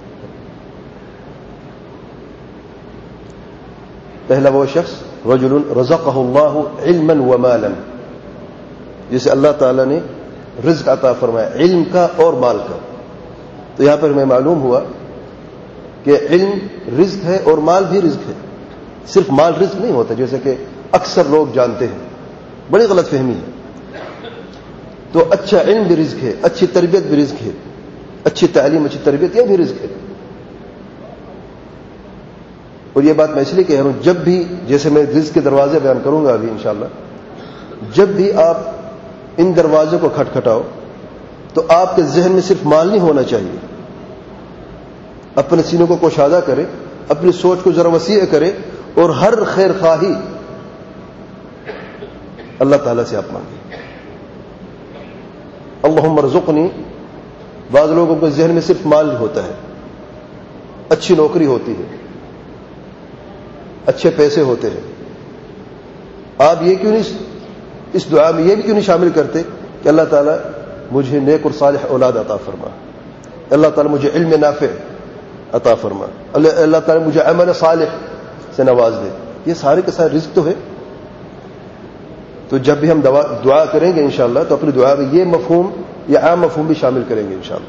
پہلا وہ شخص رجل رزقہ اللہ علما ومالا، جسے اللہ تعالی نے رزق عطا فرمایا علم کا اور مال کا. تو یہاں پر ہمیں معلوم ہوا کہ علم رزق ہے اور مال بھی رزق ہے. صرف مال رزق نہیں ہوتا جیسے کہ اکثر لوگ جانتے ہیں، بڑی غلط فہمی ہے. تو اچھا علم بھی رزق ہے، اچھی تربیت بھی رزق ہے، اچھی تعلیم اچھی تربیت یہ بھی رزق ہے. اور یہ بات میں اس لیے کہہ رہا ہوں، جب بھی جیسے میں رزق کے دروازے بیان کروں گا ابھی انشاءاللہ، جب بھی آپ ان دروازے کو کھٹکھٹاؤ تو آپ کے ذہن میں صرف مال نہیں ہونا چاہیے. اپنے سینوں کو کشادہ کرے، اپنی سوچ کو ذرا وسیع کرے، اور ہر خیر خواہی اللہ تعالیٰ سے آپ مانگیں. اللہم ارزقنی. بعض لوگوں کے ذہن میں صرف مال ہوتا ہے، اچھی نوکری ہوتی ہے، اچھے پیسے ہوتے ہیں. آپ یہ کیوں نہیں اس دعا میں یہ بھی کیوں نہیں شامل کرتے کہ اللہ تعالیٰ مجھے نیک اور صالح اولاد عطا فرما، اللہ تعالیٰ مجھے علم نافع عطا فرما، اللہ تعالیٰ مجھے عمل صالح سے نواز دے. یہ سارے کے سارے رزق تو ہے. تو جب بھی ہم دعا کریں گے انشاءاللہ تو اپنی دعا میں یہ مفہوم، یہ عام مفہوم بھی شامل کریں گے انشاءاللہ.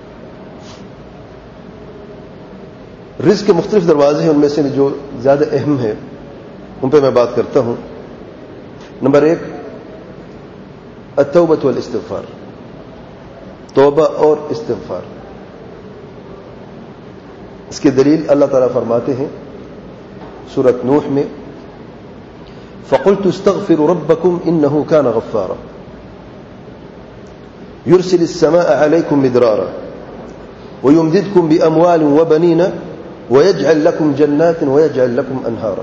رزق کے مختلف دروازے ہیں، ان میں سے جو زیادہ اہم ہیں ان پہ میں بات کرتا ہوں. نمبر ایک التوبۃ والاستغفار، توبہ اور استغفار. اس کی دلیل اللہ تعالیٰ فرماتے ہیں سورۃ نوح میں فَقُلْتُ اسْتَغْفِرُوا رَبَّكُمْ إِنَّهُ كَانَ غَفَّارًا يُرْسِلِ السَّمَاءَ عَلَيْكُمْ مِدْرَارًا وَيُمْدِدْكُمْ بِأَمْوَالٍ وَبَنِينَ وَيَجْعَلْ لَكُمْ جَنَّاتٍ وَيَجْعَلْ لَكُمْ أَنْهَارًا.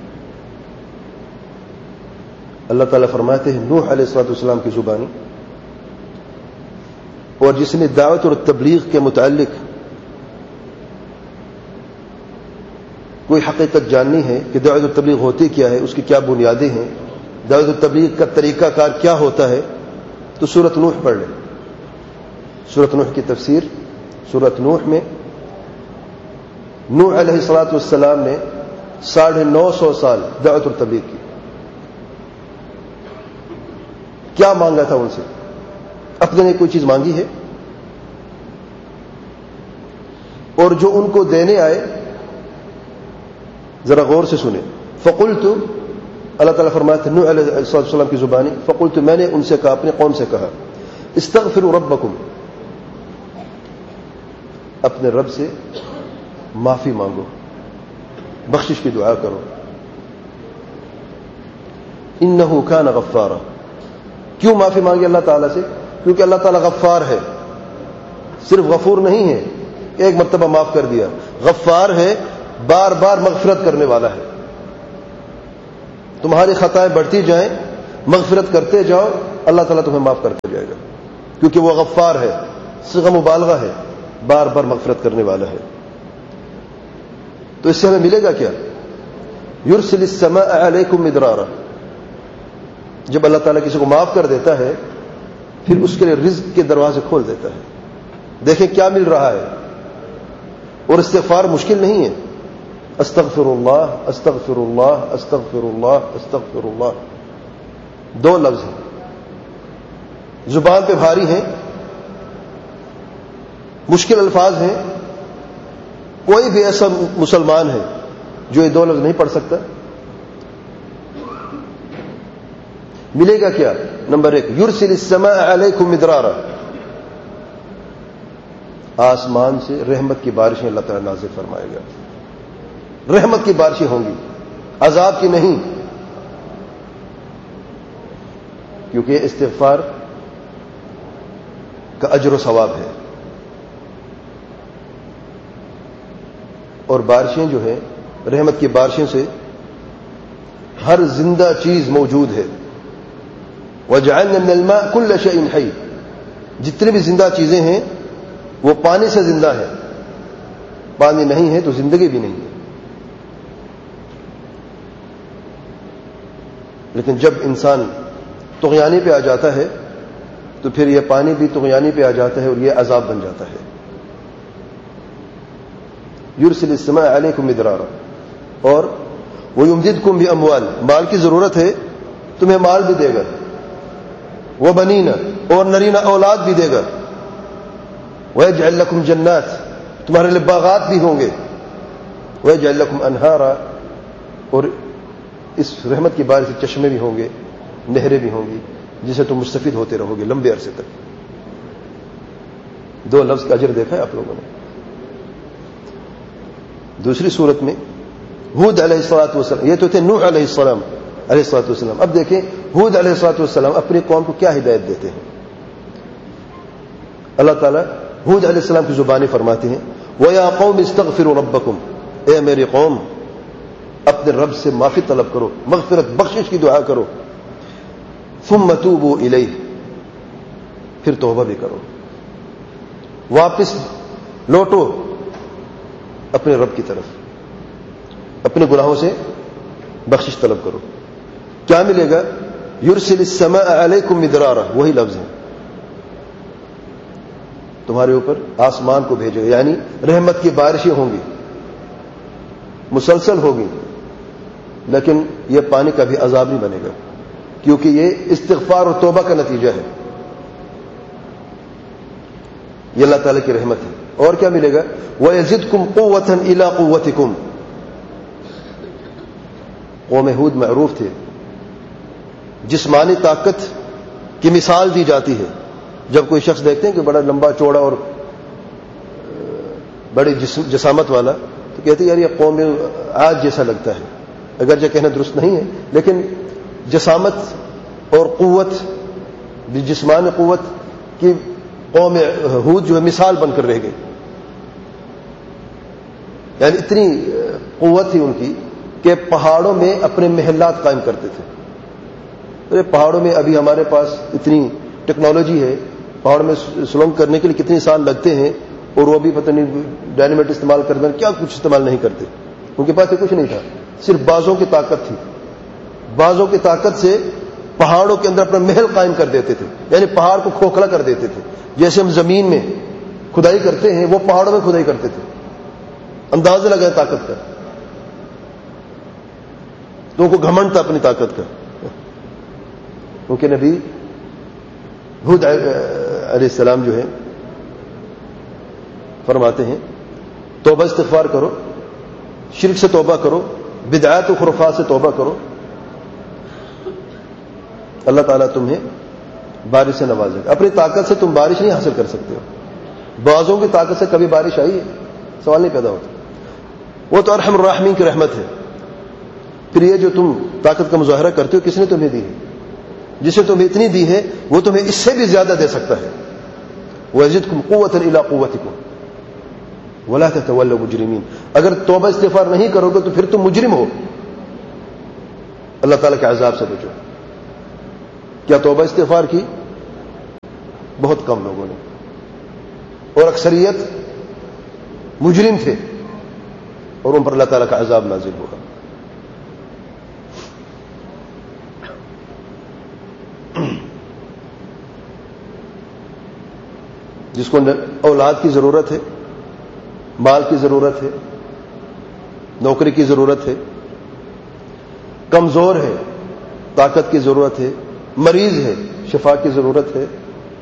اللہ تعالیٰ فرماتے ہیں نوح علیہ الصلوۃ والسلام کی زبانی، اور جس نے دعوت اور تبلیغ کے متعلق کوئی حقیقت جاننی ہے کہ دعوت و تبلیغ ہوتی کیا ہے، اس کی کیا بنیادیں ہیں، دعوت و تبلیغ کا طریقہ کار کیا ہوتا ہے، تو سورۃ نوح پڑھ لیں. سورۃ نوح کی تفسیر، سورۃ نوح میں نوح علیہ الصلوۃ والسلام نے ساڑھے نو سو سال دعوت اور تبلیغ کی. کیا مانگا تھا ان سے؟ اپنے نے کوئی چیز مانگی ہے؟ اور جو ان کو دینے آئے ذرا غور سے سنیں. فقلت، اللہ تعالیٰ فرماتے ہیں نوح علیہ السلام کی زبانی، فقلت میں نے ان سے کہا، اپنے قوم سے کہا استغفروا ربکم، اپنے رب سے معافی مانگو، بخشش کی دعا کرو. انہ کان غفارا. کیوں معافی مانگی اللہ تعالیٰ سے؟ کیونکہ اللہ تعالیٰ غفار ہے، صرف غفور نہیں ہے ایک مرتبہ معاف کر دیا، غفار ہے، بار بار مغفرت کرنے والا ہے. تمہاری خطائیں بڑھتی جائیں، مغفرت کرتے جاؤ، اللہ تعالیٰ تمہیں معاف کرتا جائے گا، کیونکہ وہ غفار ہے، صیغہ مبالغہ ہے، بار بار مغفرت کرنے والا ہے. تو اس سے ہمیں ملے گا کیا؟ یرسل السماء علیکم مدرارا. جب اللہ تعالیٰ کسی کو معاف کر دیتا ہے پھر اس کے لیے رزق کے دروازے کھول دیتا ہے. دیکھیں کیا مل رہا ہے. اور استغفار مشکل نہیں ہے. استغفر اللہ استغفر اللہ استغفر اللہ استغفر اللہ، دو لفظ ہیں، زبان پہ بھاری ہیں، مشکل الفاظ ہیں. کوئی بھی ایسا مسلمان ہے جو یہ دو لفظ نہیں پڑھ سکتا؟ ملے گا کیا؟ نمبر ایک، یرسل السماء علیکم مدرارا، آسمان سے رحمت کی بارشیں اللہ تعالیٰ نازل فرمائے گا. رحمت کی بارشیں ہوں گی، عذاب کی نہیں، کیونکہ استغفار کا اجر و ثواب ہے. اور بارشیں جو ہیں، رحمت کی بارشیں سے ہر زندہ چیز موجود ہے. وَجَعَلْنَا مِنَ الْمَاءِ كُلَّ شَيْءٍ حَيٍّ، جتنی بھی زندہ چیزیں ہیں وہ پانی سے زندہ ہے. پانی نہیں ہے تو زندگی بھی نہیں ہے. لیکن جب انسان طغیانی پہ آ جاتا ہے تو پھر یہ پانی بھی طغیانی پہ آ جاتا ہے اور یہ عذاب بن جاتا ہے. یرسل السماء علیکم مدرارا. اور ویمددکم باموال، مال کی ضرورت ہے تمہیں مال بھی دے گا. وبنینا، اور نرینہ اولاد بھی دے گا. ویجعل لکم جنات، تمہارے لیے باغات بھی ہوں گے. ویجعل لکم انہارا، اور اس رحمت کی بارش سے چشمے بھی ہوں گے، نہریں بھی ہوں گی جسے تم مستفید ہوتے رہو گے لمبے عرصے تک. دو لفظ کا اجر دیکھا ہے آپ لوگوں نے. دوسری صورت میں ہود علیہ الصلوۃ والسلام، یہ تو تھے نوح علیہ السلام علیہ الصلوۃ والسلام. اب دیکھیں ہود علیہ الصلوۃ والسلام اپنی قوم کو کیا ہدایت دیتے ہیں. اللہ تعالیٰ ہود علیہ السلام کی زبانی فرماتے ہیں وَيَا قَوْمِ اسْتَغْفِرُوا رَبَّكُمْ، اے میری قوم اپنے رب سے معافی طلب کرو، مغفرت بخشش کی دعا کرو. ثُمَّ تُوبُوا إِلَيْهِ، پھر توبہ بھی کرو، واپس لوٹو اپنے رب کی طرف، اپنے گناہوں سے بخشش طلب کرو. کیا ملے گا؟ یرسل السماء علیکم مدرارا، وہی لفظ ہے، تمہارے اوپر آسمان کو بھیجے گا، یعنی رحمت کی بارشیں ہوں گی، مسلسل ہوگی. لیکن یہ پانی کا بھی عذاب نہیں بنے گا، کیونکہ یہ استغفار اور توبہ کا نتیجہ ہے. یہ اللہ تعالیٰ کی رحمت ہے. اور کیا ملے گا؟ وَيَزِدْكُمْ قُوَّةً إِلَىٰ قُوَّتِكُمْ. قوم ہود معروف تھے، جسمانی طاقت کی مثال دی جاتی ہے. جب کوئی شخص دیکھتے ہیں کہ بڑا لمبا چوڑا اور بڑی جسم جسامت والا، تو کہتے ہیں یار یہ قوم آج جیسا لگتا ہے. اگرچہ کہنا درست نہیں ہے، لیکن جسامت اور قوت، جسمانی قوت کی قوم ہود جو ہے مثال بن کر رہ گئی. یعنی اتنی قوت تھی ان کی کہ پہاڑوں میں اپنے محلات قائم کرتے تھے. ارے پہاڑوں میں ابھی ہمارے پاس اتنی ٹیکنالوجی ہے، پہاڑ میں سلنگ کرنے کے لیے کتنے سال لگتے ہیں، اور وہ بھی پتہ نہیں ڈائنامائٹ استعمال کرتے ہیں، کیا کچھ استعمال نہیں کرتے. ان کے پاس کچھ نہیں تھا، صرف بازوں کی طاقت تھی. بازوں کی طاقت سے پہاڑوں کے اندر اپنا محل قائم کر دیتے تھے، یعنی پہاڑ کو کھوکھلا کر دیتے تھے. جیسے ہم زمین میں کھدائی کرتے ہیں، وہ پہاڑوں میں کھدائی کرتے تھے. اندازہ لگائے طاقت کا. تو ان کو گھمنڈ تھا اپنی طاقت کا. کیونکہ نبی ہود علیہ السلام جو ہے فرماتے ہیں توبہ استغفار کرو، شرک سے توبہ کرو، بدعات و خرافات سے توبہ کرو، اللہ تعالیٰ تمہیں بارش سے نوازے گا. اپنی طاقت سے تم بارش نہیں حاصل کر سکتے ہو. بعضوں کی طاقت سے کبھی بارش آئی ہے؟ سوال نہیں پیدا ہوتا. وہ تو ارحم الراحمین کی رحمت ہے. پھر یہ جو تم طاقت کا مظاہرہ کرتے ہو کس نے تمہیں دی ہے؟ جسے تمہیں اتنی دی ہے وہ تمہیں اس سے بھی زیادہ دے سکتا ہے. وَيَزِدْكُمْ قُوَّةً إِلَىٰ قُوَّتِكُمْ وَلَا تَتَوَلَّوْا مُجْرِمِينَ. اگر توبہ استغفار نہیں کرو گے تو پھر تم مجرم ہو، اللہ تعالیٰ کے عذاب سے بچو. کیا توبہ استغفار کی؟ بہت کم لوگوں نے، اور اکثریت مجرم تھے اور ان پر اللہ تعالیٰ کا عذاب نازل ہوگا. جس کو اولاد کی ضرورت ہے، مال کی ضرورت ہے، نوکری کی ضرورت ہے، کمزور ہے، طاقت کی ضرورت ہے، مریض ہے، شفا کی ضرورت ہے،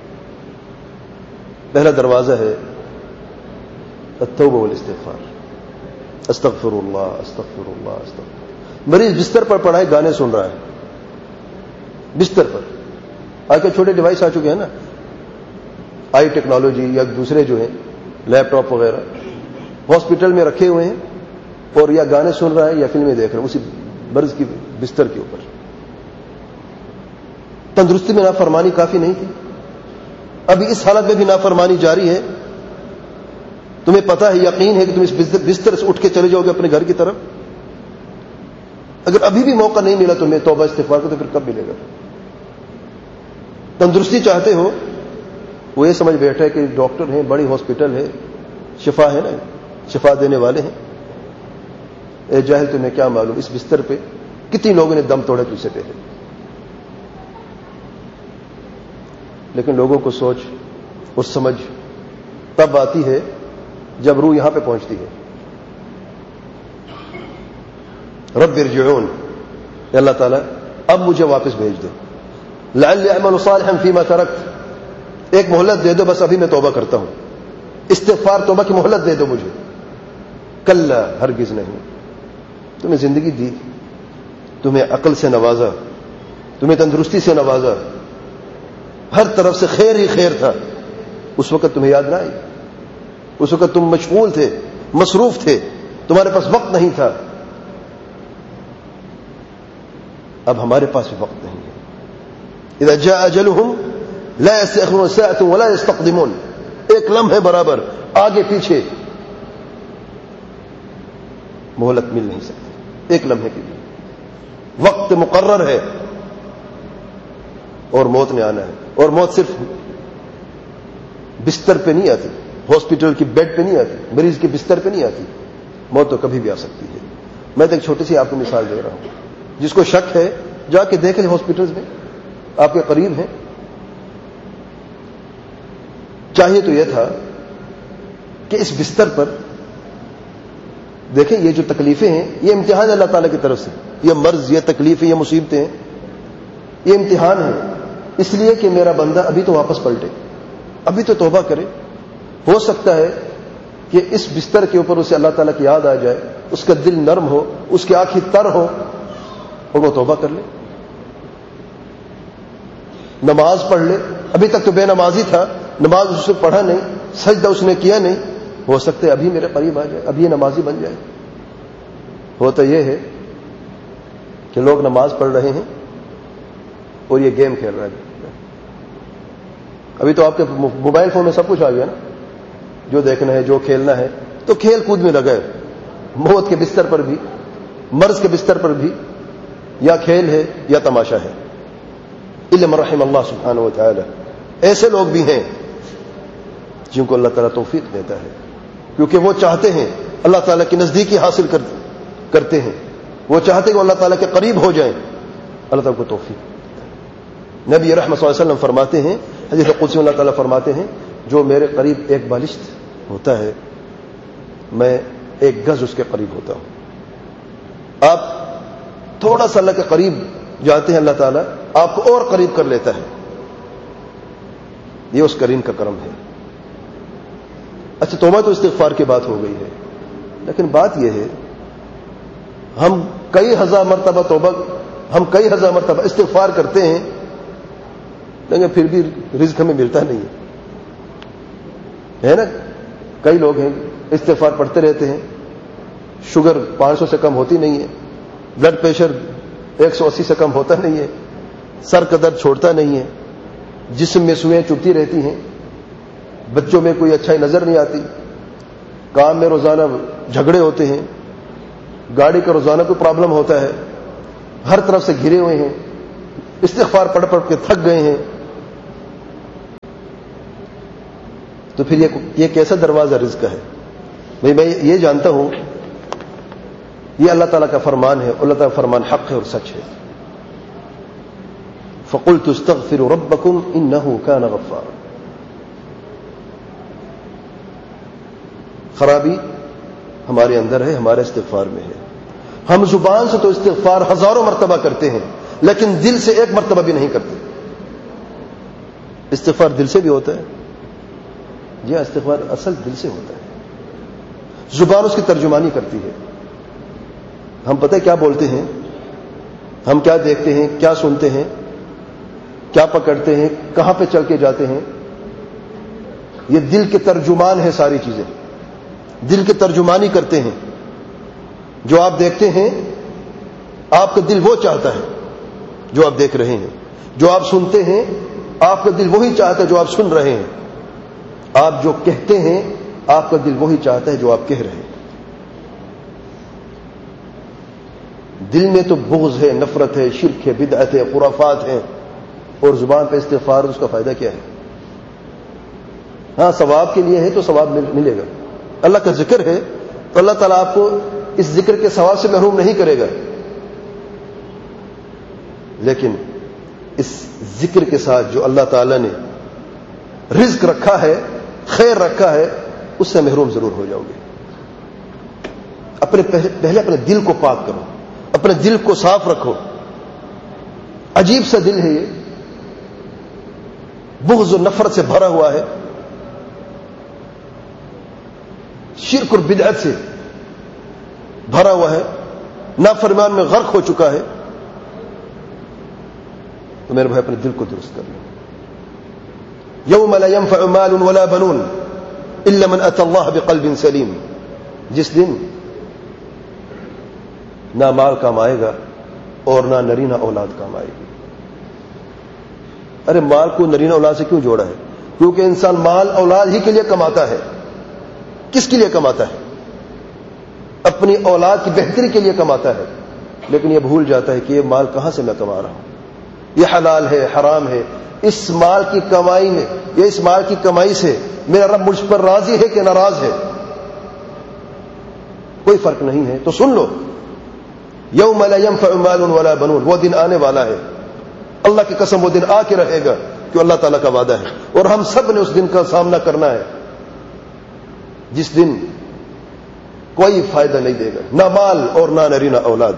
پہلا دروازہ ہے التوبہ والاستغفار. استغفر اللہ استغفر اللہ استغفر. مریض بستر پر پڑا ہے، گانے سن رہا ہے بستر پر. آج کل چھوٹے ڈیوائس آ چکے ہیں نا، آئی ٹیکنالوجی یا دوسرے جو ہیں لیپ ٹاپ وغیرہ ہاسپٹل میں رکھے ہوئے ہیں، اور یا گانے سن رہا ہے یا فلمیں دیکھ رہا ہے اسی مرض کی بستر کے اوپر. تندرستی میں نافرمانی کافی نہیں تھی، ابھی اس حالت میں بھی نافرمانی جاری ہے. تمہیں پتا ہے، یقین ہے کہ تم اس بستر سے اٹھ کے چلے جاؤ گے اپنے گھر کی طرف. اگر ابھی بھی موقع نہیں ملا تمہیں توبہ استغفار کو تو پھر کب ملے گا؟ تندرستی چاہتے ہو، وہ یہ سمجھ بیٹھا ہے کہ ڈاکٹر ہیں، بڑی ہاسپٹل ہے، شفا ہے نا، شفا دینے والے ہیں. اے جاہل، تمہیں کیا معلوم اس بستر پہ کتنی لوگوں نے دم توڑے تجھ سے پہلے. لیکن لوگوں کو سوچ اور سمجھ تب آتی ہے جب روح یہاں پہ پہنچتی ہے. رب ارجعون، اے اللہ تعالیٰ اب مجھے واپس بھیج دو. لعلی اعمل صالحا فیما ترکت، ایک مہلت دے دو، بس ابھی میں توبہ کرتا ہوں. استغفار توبہ کی مہلت دے دو مجھے. کلا، ہرگز نہیں. تمہیں زندگی دی، تمہیں عقل سے نوازا، تمہیں تندرستی سے نوازا، ہر طرف سے خیر ہی خیر تھا. اس وقت تمہیں یاد نہ آئی؟ اس وقت تم مشغول تھے، مصروف تھے، تمہارے پاس وقت نہیں تھا. اب ہمارے پاس بھی وقت نہیں ہے. اذا جاء اجلهم لا يستأخرون ساعة ولا يستقدمون. ایک لمحے برابر آگے پیچھے مہلت مل نہیں سکتی. ایک لمحے کے لیے وقت مقرر ہے اور موت نے آنا ہے. اور موت صرف بستر پہ نہیں آتی، ہاسپٹل کی بیڈ پہ نہیں آتی، مریض کے بستر پہ نہیں آتی. موت تو کبھی بھی آ سکتی ہے. میں تو ایک چھوٹی سی آپ کو مثال دے رہا ہوں. جس کو شک ہے جا کے دیکھ لیں، ہاسپٹلز میں آپ کے قریب ہیں. چاہیے تو یہ تھا کہ اس بستر پر دیکھیں، یہ جو تکلیفیں ہیں یہ امتحان اللہ تعالیٰ کی طرف سے. یہ مرض، یہ تکلیفیں، یہ مصیبتیں ہیں، یہ امتحان ہے. اس لیے کہ میرا بندہ ابھی تو واپس پلٹے، ابھی تو توبہ کرے. ہو سکتا ہے کہ اس بستر کے اوپر اسے اللہ تعالیٰ کی یاد آ جائے، اس کا دل نرم ہو، اس کی آنکھیں تر ہو اور وہ توبہ کر لے، نماز پڑھ لے. ابھی تک تو بے نمازی تھا، نماز اس نے پڑھا نہیں، سجدہ اس نے کیا نہیں. ہو سکتا ہے ابھی میرے قریب آ جائے، ابھی یہ نمازی بن جائے. ہوتا یہ ہے کہ لوگ نماز پڑھ رہے ہیں اور یہ گیم کھیل رہے ہیں. ابھی تو آپ کے موبائل فون میں سب کچھ آ گیا نا، جو دیکھنا ہے، جو کھیلنا ہے، تو کھیل کود میں لگے. موت کے بستر پر بھی، مرض کے بستر پر بھی یا کھیل ہے یا تماشا ہے. الا من رحم اللہ سبحانہ و تعالی. ایسے لوگ بھی ہیں جن کو اللہ تعالیٰ توفیق دیتا ہے، کیونکہ وہ چاہتے ہیں اللہ تعالیٰ کی نزدیکی حاصل کرتے ہیں، وہ چاہتے ہیں کہ اللہ تعالیٰ کے قریب ہو جائیں. اللہ تعالیٰ کو توفیق. نبی رحمت صلی اللہ علیہ وسلم فرماتے ہیں، حدیث قدسی میں اللہ تعالیٰ فرماتے ہیں، جو میرے قریب ایک بالشت ہوتا ہے میں ایک گز اس کے قریب ہوتا ہوں. آپ تھوڑا سا اللہ کے قریب جاتے ہیں، اللہ تعالیٰ آپ کو اور قریب کر لیتا ہے. یہ اس کریم کا کرم ہے. اچھا، توبہ تو استغفار کی بات ہو گئی ہے، لیکن بات یہ ہے ہم کئی ہزار مرتبہ توبہ، ہم کئی ہزار مرتبہ استغفار کرتے ہیں، لیکن پھر بھی رزق ہمیں ملتا نہیں ہے نا. کئی لوگ ہیں استغفار پڑھتے رہتے ہیں، شوگر پانچ سو سے کم ہوتی نہیں ہے، بلڈ پریشر ایک سو اسی سے کم ہوتا نہیں ہے، سر کا درد چھوڑتا نہیں ہے، جسم میں سوئیں چبھتی رہتی ہیں، بچوں میں کوئی اچھائی نظر نہیں آتی، کام میں روزانہ جھگڑے ہوتے ہیں، گاڑی کا روزانہ کوئی پرابلم ہوتا ہے، ہر طرف سے گھرے ہوئے ہیں، استغفار پڑھ پڑھ کے تھک گئے ہیں، تو پھر یہ کیسا دروازہ رزق ہے؟ بھائی میں یہ جانتا ہوں یہ اللہ تعالیٰ کا فرمان ہے، اللہ تعالیٰ کا فرمان حق ہے اور سچ ہے. فَقُلْتُ اسْتَغْفِرُوا رَبَّكُمْ إِنَّهُ كَانَ غَفَّارًا. خرابی ہمارے اندر ہے، ہمارے استغفار میں ہے. ہم زبان سے تو استغفار ہزاروں مرتبہ کرتے ہیں لیکن دل سے ایک مرتبہ بھی نہیں کرتے. استغفار دل سے بھی ہوتا ہے، جی استغفار اصل دل سے ہوتا ہے، زبان اس کی ترجمانی کرتی ہے. ہم پتہ ہے کیا بولتے ہیں، ہم کیا دیکھتے ہیں، کیا سنتے ہیں، کیا پکڑتے ہیں، کہاں پہ چل کے جاتے ہیں، یہ دل کے ترجمان ہے. ساری چیزیں دل کے ترجمانی کرتے ہیں. جو آپ دیکھتے ہیں آپ کا دل وہ چاہتا ہے جو آپ دیکھ رہے ہیں، جو آپ سنتے ہیں آپ کا دل وہی چاہتا ہے جو آپ سن رہے ہیں، آپ جو کہتے ہیں آپ کا دل وہی چاہتا ہے جو آپ کہہ رہے ہیں. دل میں تو بغض ہے، نفرت ہے، شرک ہے، بدعت ہے، خرافات ہیں، اور زبان پہ استغفار، اس کا فائدہ کیا ہے؟ ہاں ثواب کے لیے ہے تو ثواب ملے گا، اللہ کا ذکر ہے تو اللہ تعالیٰ آپ کو اس ذکر کے ثواب سے محروم نہیں کرے گا، لیکن اس ذکر کے ساتھ جو اللہ تعالیٰ نے رزق رکھا ہے، خیر رکھا ہے، اس سے محروم ضرور ہو جاؤ گے. اپنے پہلے اپنے دل کو پاک کرو، اپنے دل کو صاف رکھو. عجیب سا دل ہے یہ، بغض و نفرت سے بھرا ہوا ہے، شرک اور بدعت سے بھرا ہوا ہے، نافرمان میں غرق ہو چکا ہے. تو میرے بھائی اپنے دل کو درست کر لو. یوم لا ينفع مال ولا بنون الا من اتى الله بقلب سلیم. جس دن نہ مال کام آئے گا اور نہ نرینہ اولاد کام آئے گی. ارے مال کو نرینہ اولاد سے کیوں جوڑا ہے؟ کیونکہ انسان مال اولاد ہی کے لیے کماتا ہے. کس کے لیے کماتا ہے؟ اپنی اولاد کی بہتری کے لیے کماتا ہے، لیکن یہ بھول جاتا ہے کہ یہ مال کہاں سے میں کما رہا ہوں، یہ حلال ہے حرام ہے. اس مال کی کمائی میں یا اس مال کی کمائی سے میرا رب مجھ پر راضی ہے کہ ناراض ہے؟ کوئی فرق نہیں ہے. تو سن لو، یوم لا ينفع مال ولا بنون، وہ دن آنے والا ہے، اللہ کی قسم وہ دن آ کے رہے گا، کہ اللہ تعالیٰ کا وعدہ ہے اور ہم سب نے اس دن کا سامنا کرنا ہے، جس دن کوئی فائدہ نہیں دے گا، نہ مال اور نہ نرینہ اولاد.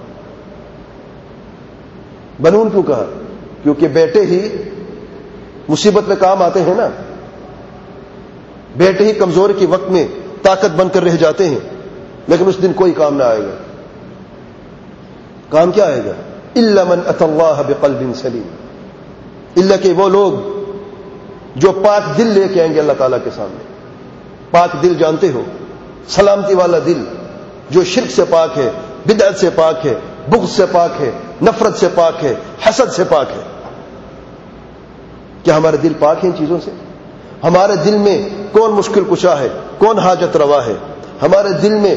بنون کیوں کہا؟ کیونکہ بیٹے ہی مصیبت میں کام آتے ہیں نا، بیٹے ہی کمزوری کے وقت میں طاقت بن کر رہ جاتے ہیں، لیکن اس دن کوئی کام نہ آئے گا. کام کیا آئے گا؟ الا من اتى الله بقلب سلیم، الا کہ وہ لوگ جو پاک دل لے کے آئیں گے اللہ تعالیٰ کے سامنے. پاک دل جانتے ہو، سلامتی والا دل جو شرک سے پاک ہے، بدعت سے پاک ہے، بغض سے پاک ہے، نفرت سے پاک ہے، حسد سے پاک ہے. کیا ہمارے دل پاک ہیں ان چیزوں سے؟ ہمارے دل میں کون مشکل کشا ہے، کون حاجت روا ہے؟ ہمارے دل میں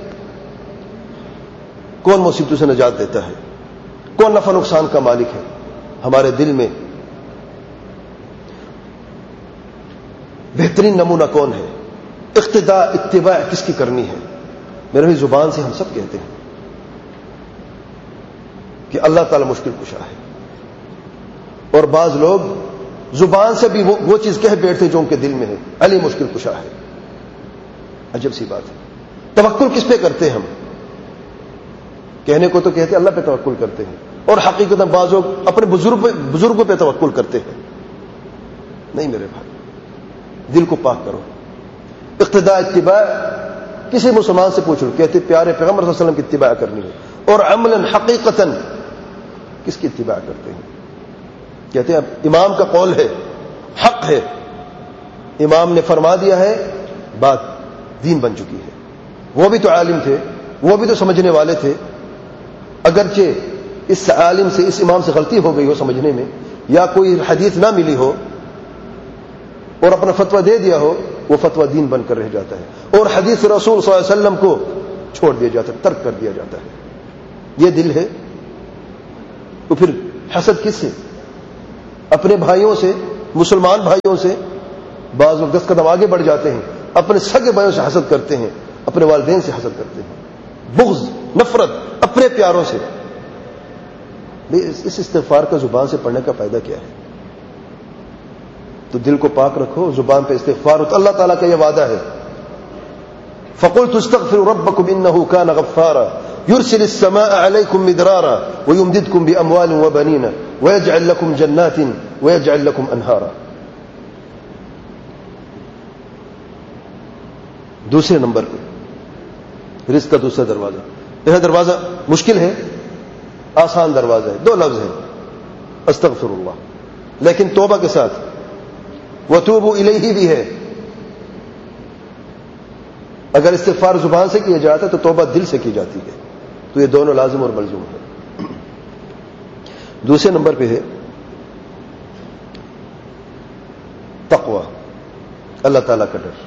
کون مصیبتوں سے نجات دیتا ہے، کون نفع نقصان کا مالک ہے؟ ہمارے دل میں بہترین نمونہ کون ہے؟ اقتداء اتباع کس کی کرنی ہے؟ میرے بھی زبان سے ہم سب کہتے ہیں کہ اللہ تعالی مشکل کشا ہے، اور بعض لوگ زبان سے بھی وہ, وہ چیز کہہ بیٹھتے جو ان کے دل میں ہے، علی مشکل کشا ہے. عجب سی بات ہے. توکل کس پہ کرتے ہیں ہم؟ کہنے کو تو کہتے اللہ پہ توکل کرتے ہیں، اور حقیقت میں بعض لوگ اپنے بزرگ بزرگوں پہ توکل کرتے ہیں. نہیں میرے بھائی، دل کو پاک کرو. اقتداء اتباع کسی مسلمان سے پوچھو، کہتے پیارے پیغمبر صلی اللہ علیہ وسلم کی اتباع کرنی ہے. اور عملا حقیقتا کس کی اتباع کرتے ہیں؟ کہتے ہیں اب امام کا قول ہے، حق ہے، امام نے فرما دیا ہے، بات دین بن چکی ہے. وہ بھی تو عالم تھے، وہ بھی تو سمجھنے والے تھے، اگرچہ اس عالم سے اس امام سے غلطی ہو گئی ہو سمجھنے میں، یا کوئی حدیث نہ ملی ہو، اور اپنا فتویٰ دے دیا ہو وہ فتویٰ دین بن کر رہ جاتا ہے، اور حدیث رسول صلی اللہ علیہ وسلم کو چھوڑ دیا جاتا ہے، ترک کر دیا جاتا ہے۔ یہ دل ہے۔ تو پھر حسد کس سے؟ اپنے بھائیوں سے، مسلمان بھائیوں سے۔ بعض لوگ دس قدم آگے بڑھ جاتے ہیں، اپنے سگے بھائیوں سے حسد کرتے ہیں، اپنے والدین سے حسد کرتے ہیں، بغض، نفرت اپنے پیاروں سے۔ اس استغفار کا زبان سے پڑھنے کا فائدہ کیا ہے؟ تو دل کو پاک رکھو، زبان پہ استغفار ہو۔ تو اللہ تعالیٰ کا یہ وعدہ ہے، فَقُلْتُ اسْتَغْفِرُوا رَبَّكُمْ إِنَّهُ كَانَ غَفَّارًا يُرْسِلِ السَّمَاءَ عَلَيْكُمْ مِدْرَارًا وَيُمْدِدْكُمْ بِأَمْوَالٍ وَبَنِينَ وَيَجْعَلْ لَكُمْ جَنَّاتٍ وَيَجْعَلْ لَكُمْ أَنْهَارًا۔ دوسرے نمبر پہ رزق کا دوسرا دروازہ۔ پہلا دروازہ مشکل ہے، آسان دروازہ ہے، دو لفظ ہیں، استغفر اللہ، لیکن توبہ کے ساتھ وتوبوا الیہ بھی ہے۔ اگر استغفار زبان سے کیا جاتا ہے تو توبہ دل سے کی جاتی ہے، تو یہ دونوں لازم اور ملزوم ہے۔ دوسرے نمبر پہ ہے تقوی، اللہ تعالیٰ کا ڈر۔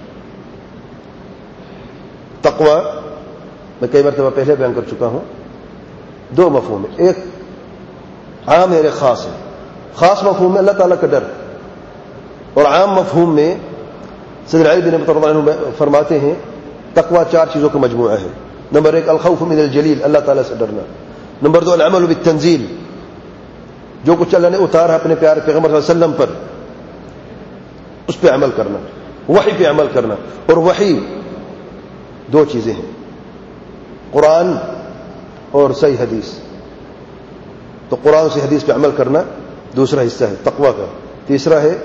تقوی میں کئی مرتبہ پہلے بیان کر چکا ہوں، دو مفہوم ہے، ایک عام ہے، ایک خاص ہے۔ خاص مفہوم میں اللہ تعالیٰ کا ڈر، اور عام مفہوم میں سیدنا علی بن ابی طالب فرماتے ہیں تقوی چار چیزوں کا مجموعہ ہے۔ نمبر ایک الخوف من الجلیل، اللہ تعالیٰ سے ڈرنا۔ نمبر دو العمل بالتنزیل، جو کچھ اللہ نے اتارا اپنے پیارے پیغمبر صلی اللہ علیہ وسلم پر اس پہ عمل کرنا، وحی پہ عمل کرنا۔ اور وحی دو چیزیں ہیں، قرآن اور صحیح حدیث۔ تو قرآن سے حدیث پہ عمل کرنا دوسرا حصہ ہے تقوی کا۔ تیسرا ہے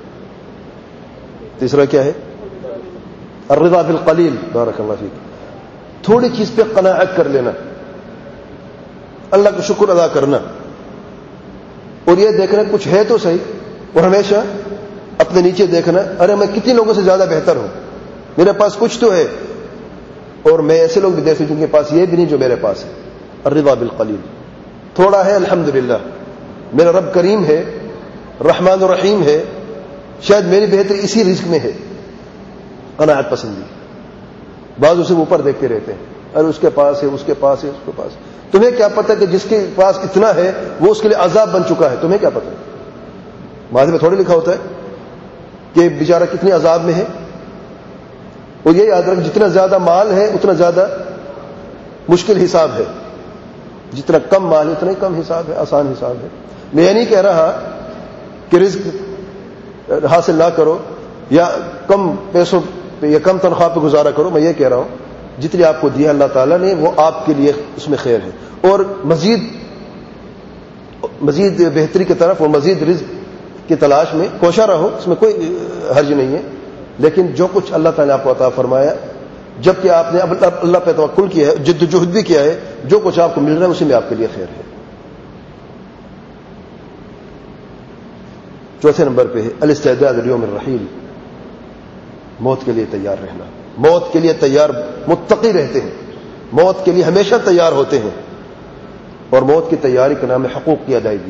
تیسرا کیا ہے؟ الرضا بالقلیل، بارک اللہ فیک، تھوڑی چیز پہ قناعت کر لینا، اللہ کا شکر ادا کرنا، اور یہ دیکھنا کچھ ہے تو صحیح، اور ہمیشہ اپنے نیچے دیکھنا، ارے میں کتنی لوگوں سے زیادہ بہتر ہوں، میرے پاس کچھ تو ہے، اور میں ایسے لوگ بھی دیکھتے جن کے پاس یہ بھی نہیں جو میرے پاس ہے۔ الرضا بالقلیل، تھوڑا ہے الحمدللہ، میرا رب کریم ہے، رحمان الرحیم ہے، شاید میری بہتری اسی رزق میں ہے۔ قناعت پسندی، بعض اسے اوپر دیکھتے رہتے ہیں، ارے اس کے پاس ہے، اس کے پاس ہے، اس کے پاس۔ تمہیں کیا پتہ کہ جس کے پاس اتنا ہے وہ اس کے لیے عذاب بن چکا ہے؟ تمہیں کیا پتہ؟ ماضی میں تھوڑی لکھا ہوتا ہے کہ بیچارہ کتنی عذاب میں ہے۔ اور یہ یاد رکھ، جتنا زیادہ مال ہے اتنا زیادہ مشکل حساب ہے، جتنا کم مال ہے اتنا ہی کم حساب ہے، آسان حساب ہے۔ میں یہ نہیں کہہ رہا کہ رزق حاصل نہ کرو یا کم پیسوں پہ یا کم تنخواہ پہ گزارا کرو، میں یہ کہہ رہا ہوں جتنی آپ کو دیا اللہ تعالیٰ نے وہ آپ کے لیے اس میں خیر ہے، اور مزید مزید بہتری کی طرف اور مزید رزق کی تلاش میں کوشاں رہو، اس میں کوئی حرج نہیں ہے۔ لیکن جو کچھ اللہ تعالیٰ نے آپ کو عطا فرمایا، جبکہ آپ نے اللہ پہ توکل کیا ہے، جد و جہد بھی کیا ہے، جو کچھ آپ کو مل رہا ہے اسی میں آپ کے لیے خیر ہے۔ چوتھے نمبر پہ ہے الاستعداد لیوم الرحیل، موت کے لیے تیار رہنا۔ موت کے لیے تیار متقی رہتے ہیں، موت کے لیے ہمیشہ تیار ہوتے ہیں، اور موت کی تیاری کا نام ہے حقوق کی ادائیگی۔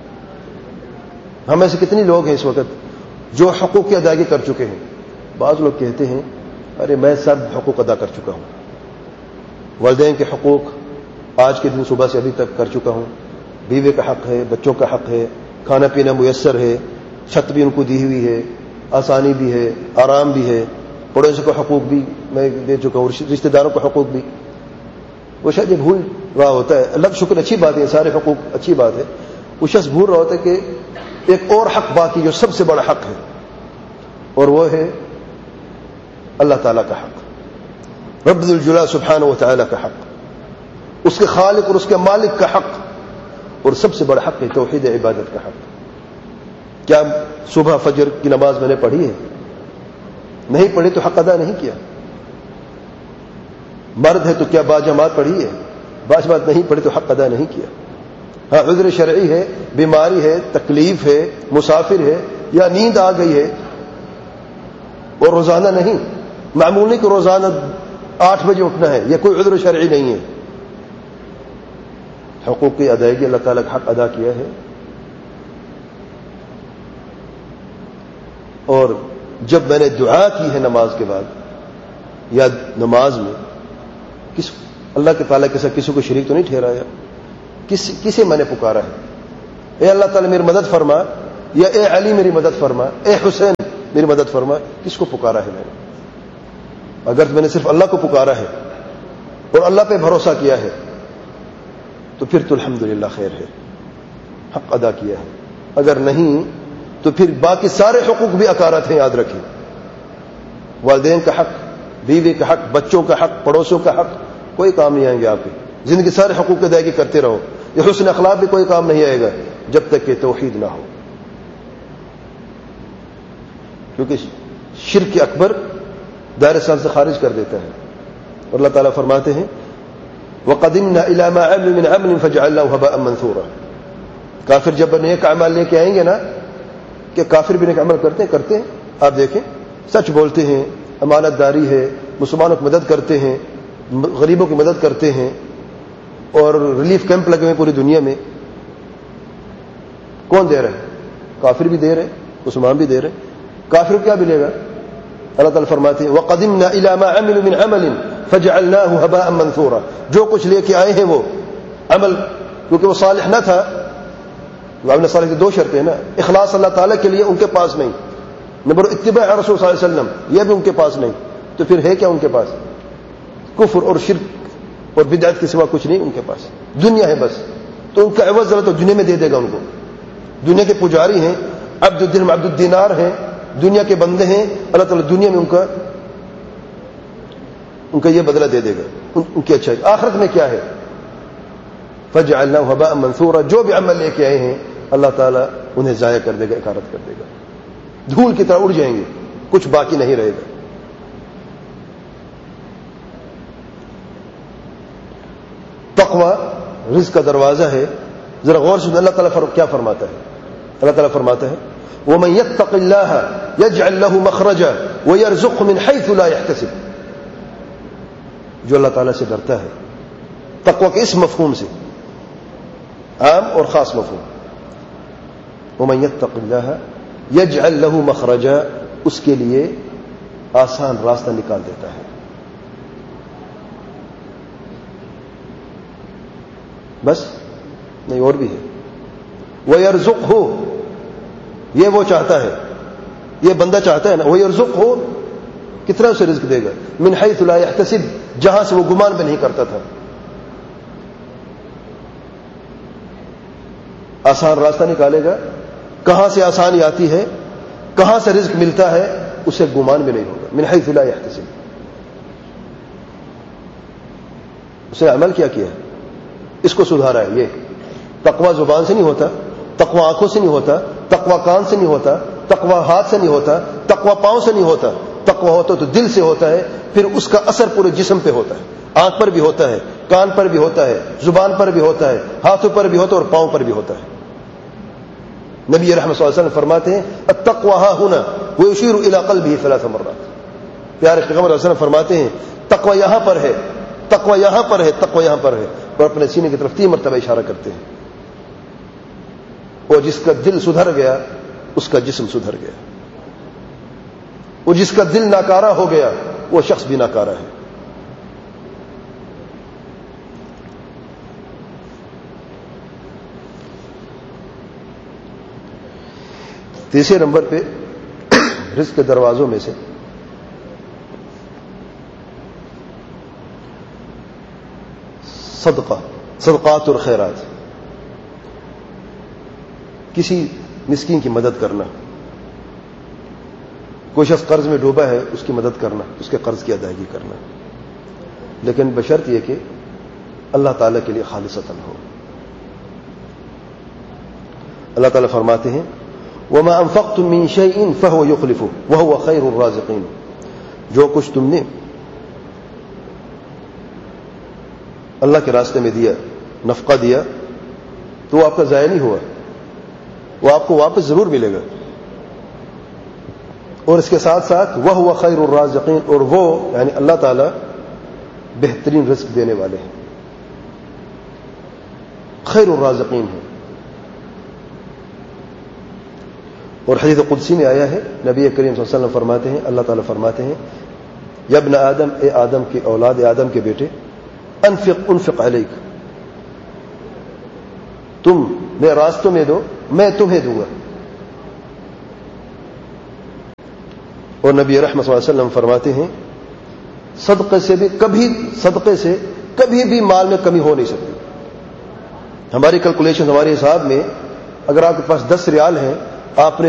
ہم میں سے کتنی لوگ ہیں اس وقت جو حقوق کی ادائیگی کر چکے ہیں؟ بعض لوگ کہتے ہیں ارے میں سب حقوق ادا کر چکا ہوں، والدین کے حقوق آج کے دن صبح سے ابھی تک کر چکا ہوں، بیوے کا حق ہے، بچوں کا حق ہے، کھانا پینا میسر ہے، چھت بھی ان کو دی ہوئی ہے، آسانی بھی ہے، آرام بھی ہے، پڑوسی کو حقوق بھی میں دے چکا ہوں، رشتہ داروں کو حقوق بھی۔ وہ شاید یہ بھول رہا ہوتا ہے، اللہ کا شکر اچھی بات ہے، سارے حقوق اچھی بات ہے، وہ شخص بھول رہا ہوتا ہے کہ ایک اور حق باقی جو سب سے بڑا حق ہے، اور وہ ہے اللہ تعالیٰ کا حق، رب ذوالجلال سبحانہ و تعالیٰ کا حق، اس کے خالق اور اس کے مالک کا حق، اور سب سے بڑا حق ہے توحید عبادت کا حق۔ کیا صبح فجر کی نماز میں نے پڑھی ہے؟ نہیں پڑھی تو حق ادا نہیں کیا۔ مرد ہے تو کیا باجماعت پڑھی ہے؟ باجماعت نہیں پڑھی تو حق ادا نہیں کیا۔ ہاں عذر شرعی ہے، بیماری ہے، تکلیف ہے، مسافر ہے، یا نیند آ گئی ہے، اور روزانہ نہیں، معمول نہیں کہ روزانہ آٹھ بجے اٹھنا ہے، یہ کوئی عذر شرعی نہیں ہے۔ حقوق کی ادائیگی، اللہ تعالیٰ کا حق ادا کیا ہے، اور جب میں نے دعا کی ہے نماز کے بعد یا نماز میں، کس اللہ کے تعالیٰ کے ساتھ کسی کو شریک تو نہیں ٹھہرایا، کس کسے میں نے پکارا ہے؟ اے اللہ تعالیٰ میری مدد فرما، یا اے علی میری مدد فرما، اے حسین میری مدد فرما، کس کو پکارا ہے میں نے؟ اگر میں نے صرف اللہ کو پکارا ہے اور اللہ پہ بھروسہ کیا ہے تو پھر تو الحمدللہ خیر ہے، حق ادا کیا ہے. اگر نہیں تو پھر باقی سارے حقوق بھی اکارت ہیں، یاد رکھیں. والدین کا حق، بیوی کا حق، بچوں کا حق، پڑوسوں کا حق، کوئی کام نہیں آئیں گے آپ کے. زندگی سارے حقوق کی ادائیگی کرتے رہو. یہ حسن اخلاق بھی کوئی کام نہیں آئے گا جب تک کہ توحید نہ ہو، کیونکہ شرک اکبر دائرہ اسلام سے خارج کر دیتا ہے. اور اللہ تعالیٰ فرماتے ہیں وَقَدِمْنَا إِلَى مَا عَمِلُوا مِنْ عَمْلٍ فَجَعَلْنَاهُ هَبَاءً مَنْثُورًا. کافر جب نیک اعمال لے کے آئیں گے نا، کہ کافر بھی نیک عمل کرتے ہیں کرتے ہیں آپ دیکھیں، سچ بولتے ہیں، امانت داری ہے، مسلمانوں کی مدد کرتے ہیں، غریبوں کی مدد کرتے ہیں، اور ریلیف کیمپ لگے ہوئے پوری دنیا میں. کون دے رہے ہیں؟ کافر بھی دے رہے، مسلمان بھی دے رہے. کافر کیا ملے گا؟ اللہ تعالیٰ فرماتے ہیں وَقَدِمْنَا إِلَى مَا عَمِلُوا مِنْ عَمَلٍ فَجَعَلْنَاهُ هَبَاءً مَنْثُورًا. جو کچھ لے کے آئے ہیں وہ عمل، کیونکہ وہ صالح نہ تھا. عمل صالح کی دو شرطیں نا، اخلاص اللہ تعالیٰ کے لیے ان کے پاس نہیں، نمبر اتباع رسول صلی اللہ علیہ وسلم یہ بھی ان کے پاس نہیں. تو پھر ہے کیا ان کے پاس؟ کفر اور شرک اور بدعت کے سوا کچھ نہیں ان کے پاس، دنیا ہے بس. تو ان کا عوض ذرا تو دنیا میں دے دے گا ان کو. دنیا کے پجاری ہیں، عبد الدرہم عبد الدینار ہیں، دنیا کے بندے ہیں. اللہ تعالیٰ دنیا میں ان کا ان کا یہ بدلہ دے دے گا، ان, ان کی اچھائی. آخرت میں کیا ہے؟ فَجْعَلْنَاهُ هَبَاءً مَنْثُورًا. جو بھی عمل لے کے آئے ہیں اللہ تعالیٰ انہیں ضائع کر دے گا، اکارت کر دے گا، دھول کی طرح اڑ جائیں گے، کچھ باقی نہیں رہے گا. تقوی رزق کا دروازہ ہے. ذرا غور سے اللہ تعالیٰ کیا فرماتا ہے؟ اللہ تعالیٰ فرماتا ہے وَمَن يَتَّقِ اللَّهَ يَجْعَلْ لَهُ مَخْرَجًا وَيَرْزُقْهُ مِنْ حَيْثُ لَا يَحْتَسِبُ. جو اللہ تعالیٰ سے ڈرتا ہے، تقوی کے اس مفہوم سے، عام اور خاص مفہوم، وَمَن يَتَّقِ اللَّهَ يَجْعَلْ لَهُ مَخْرَجًا، اس کے لیے آسان راستہ نکال دیتا ہے. بس نہیں، اور بھی ہے. وَيَرْزُقْهُ، یہ وہ چاہتا ہے، یہ بندہ چاہتا ہے نا. وَيَرْزُقْهُ، کتنا اسے رزق دے گا؟ مِنْ حَيْثُ لَا يَحْتَسِبُ، جہاں سے وہ گمان بھی نہیں کرتا تھا. آسان راستہ نکالے گا. کہاں سے آسانی آتی ہے، کہاں سے رزق ملتا ہے، اسے گمان بھی نہیں ہوگا. مِنْ حَيْثُ لَا يَحْتَسِبُ. اسے عمل کیا کیا ہے، اس کو سدھارا ہے. یہ تقوی زبان سے نہیں ہوتا، تقوی آنکھوں سے نہیں ہوتا، تقوی کان سے نہیں ہوتا، تقوی ہاتھ سے نہیں ہوتا، تقوی پاؤں سے نہیں ہوتا. تقوی ہوتا تو دل سے ہوتا ہے، پھر اس کا اثر پورے جسم پہ ہوتا ہے. آنکھ پر بھی ہوتا ہے، کان پر بھی ہوتا ہے، زبان پر بھی ہوتا ہے، ہاتھوں پر بھی ہوتا ہے، اور پاؤں پر بھی ہوتا ہے. نبی رحمت صلی اللہ علیہ وسلم فرماتے ہیں التقوی ها هنا ويشير الى قلبه ثلاث مرات. پیارے پیغمبر صلی اللہ علیہ وسلم فرماتے ہیں تقوی یہاں پر ہے، تقوی یہاں پر ہے، تقوی یہاں پر ہے، اور اپنے سینے کی طرف تین مرتبہ اشارہ کرتے ہیں. اور جس کا دل سدھر گیا اس کا جسم سدھر گیا، اور جس کا دل ناکارہ ہو گیا وہ شخص بھی ناکارہ ہے. تیسرے نمبر پہ رزق کے دروازوں میں سے صدقہ، صدقات اور خیرات. کسی مسکین کی مدد کرنا. کوئی شخص قرض میں ڈوبا ہے، اس کی مدد کرنا، اس کے قرض کی ادائیگی کرنا، لیکن بشرط یہ کہ اللہ تعالیٰ کے لیے خالصتاً ہو. اللہ تعالیٰ فرماتے ہیں وَمَا أَنفَقْتُم مِّن شَيْءٍ فَهُوَ يُخْلِفُهُ وَهُوَ خَيْرُ الرَّازِقِينَ. جو کچھ تم نے اللہ کے راستے میں دیا، نفقہ دیا، تو وہ آپ کا ضائع نہیں ہوا، وہ آپ کو واپس ضرور ملے گا. اور اس کے ساتھ ساتھ وَهُوَ خَيْرُ الرَّازِقِينَ، اور وہ یعنی اللہ تعالیٰ بہترین رزق دینے والے ہیں، خیر الرازقین ہیں. اور حدیث قدسی میں آیا ہے، نبی کریم صلی اللہ علیہ وسلم فرماتے ہیں، اللہ تعالیٰ فرماتے ہیں، یا ابن آدم، اے آدم کی اولاد، اے آدم کے بیٹے، انفق انفق علیک، تم میں راستوں میں دو، میں تمہیں دوں گا. اور نبی رحمت صلی اللہ علیہ وسلم فرماتے ہیں، صدقے سے بھی کبھی صدقے سے کبھی بھی مال میں کمی ہو نہیں سکتی. ہماری کیلکولیشن، ہمارے حساب میں اگر آپ کے پاس دس ریال ہیں، آپ نے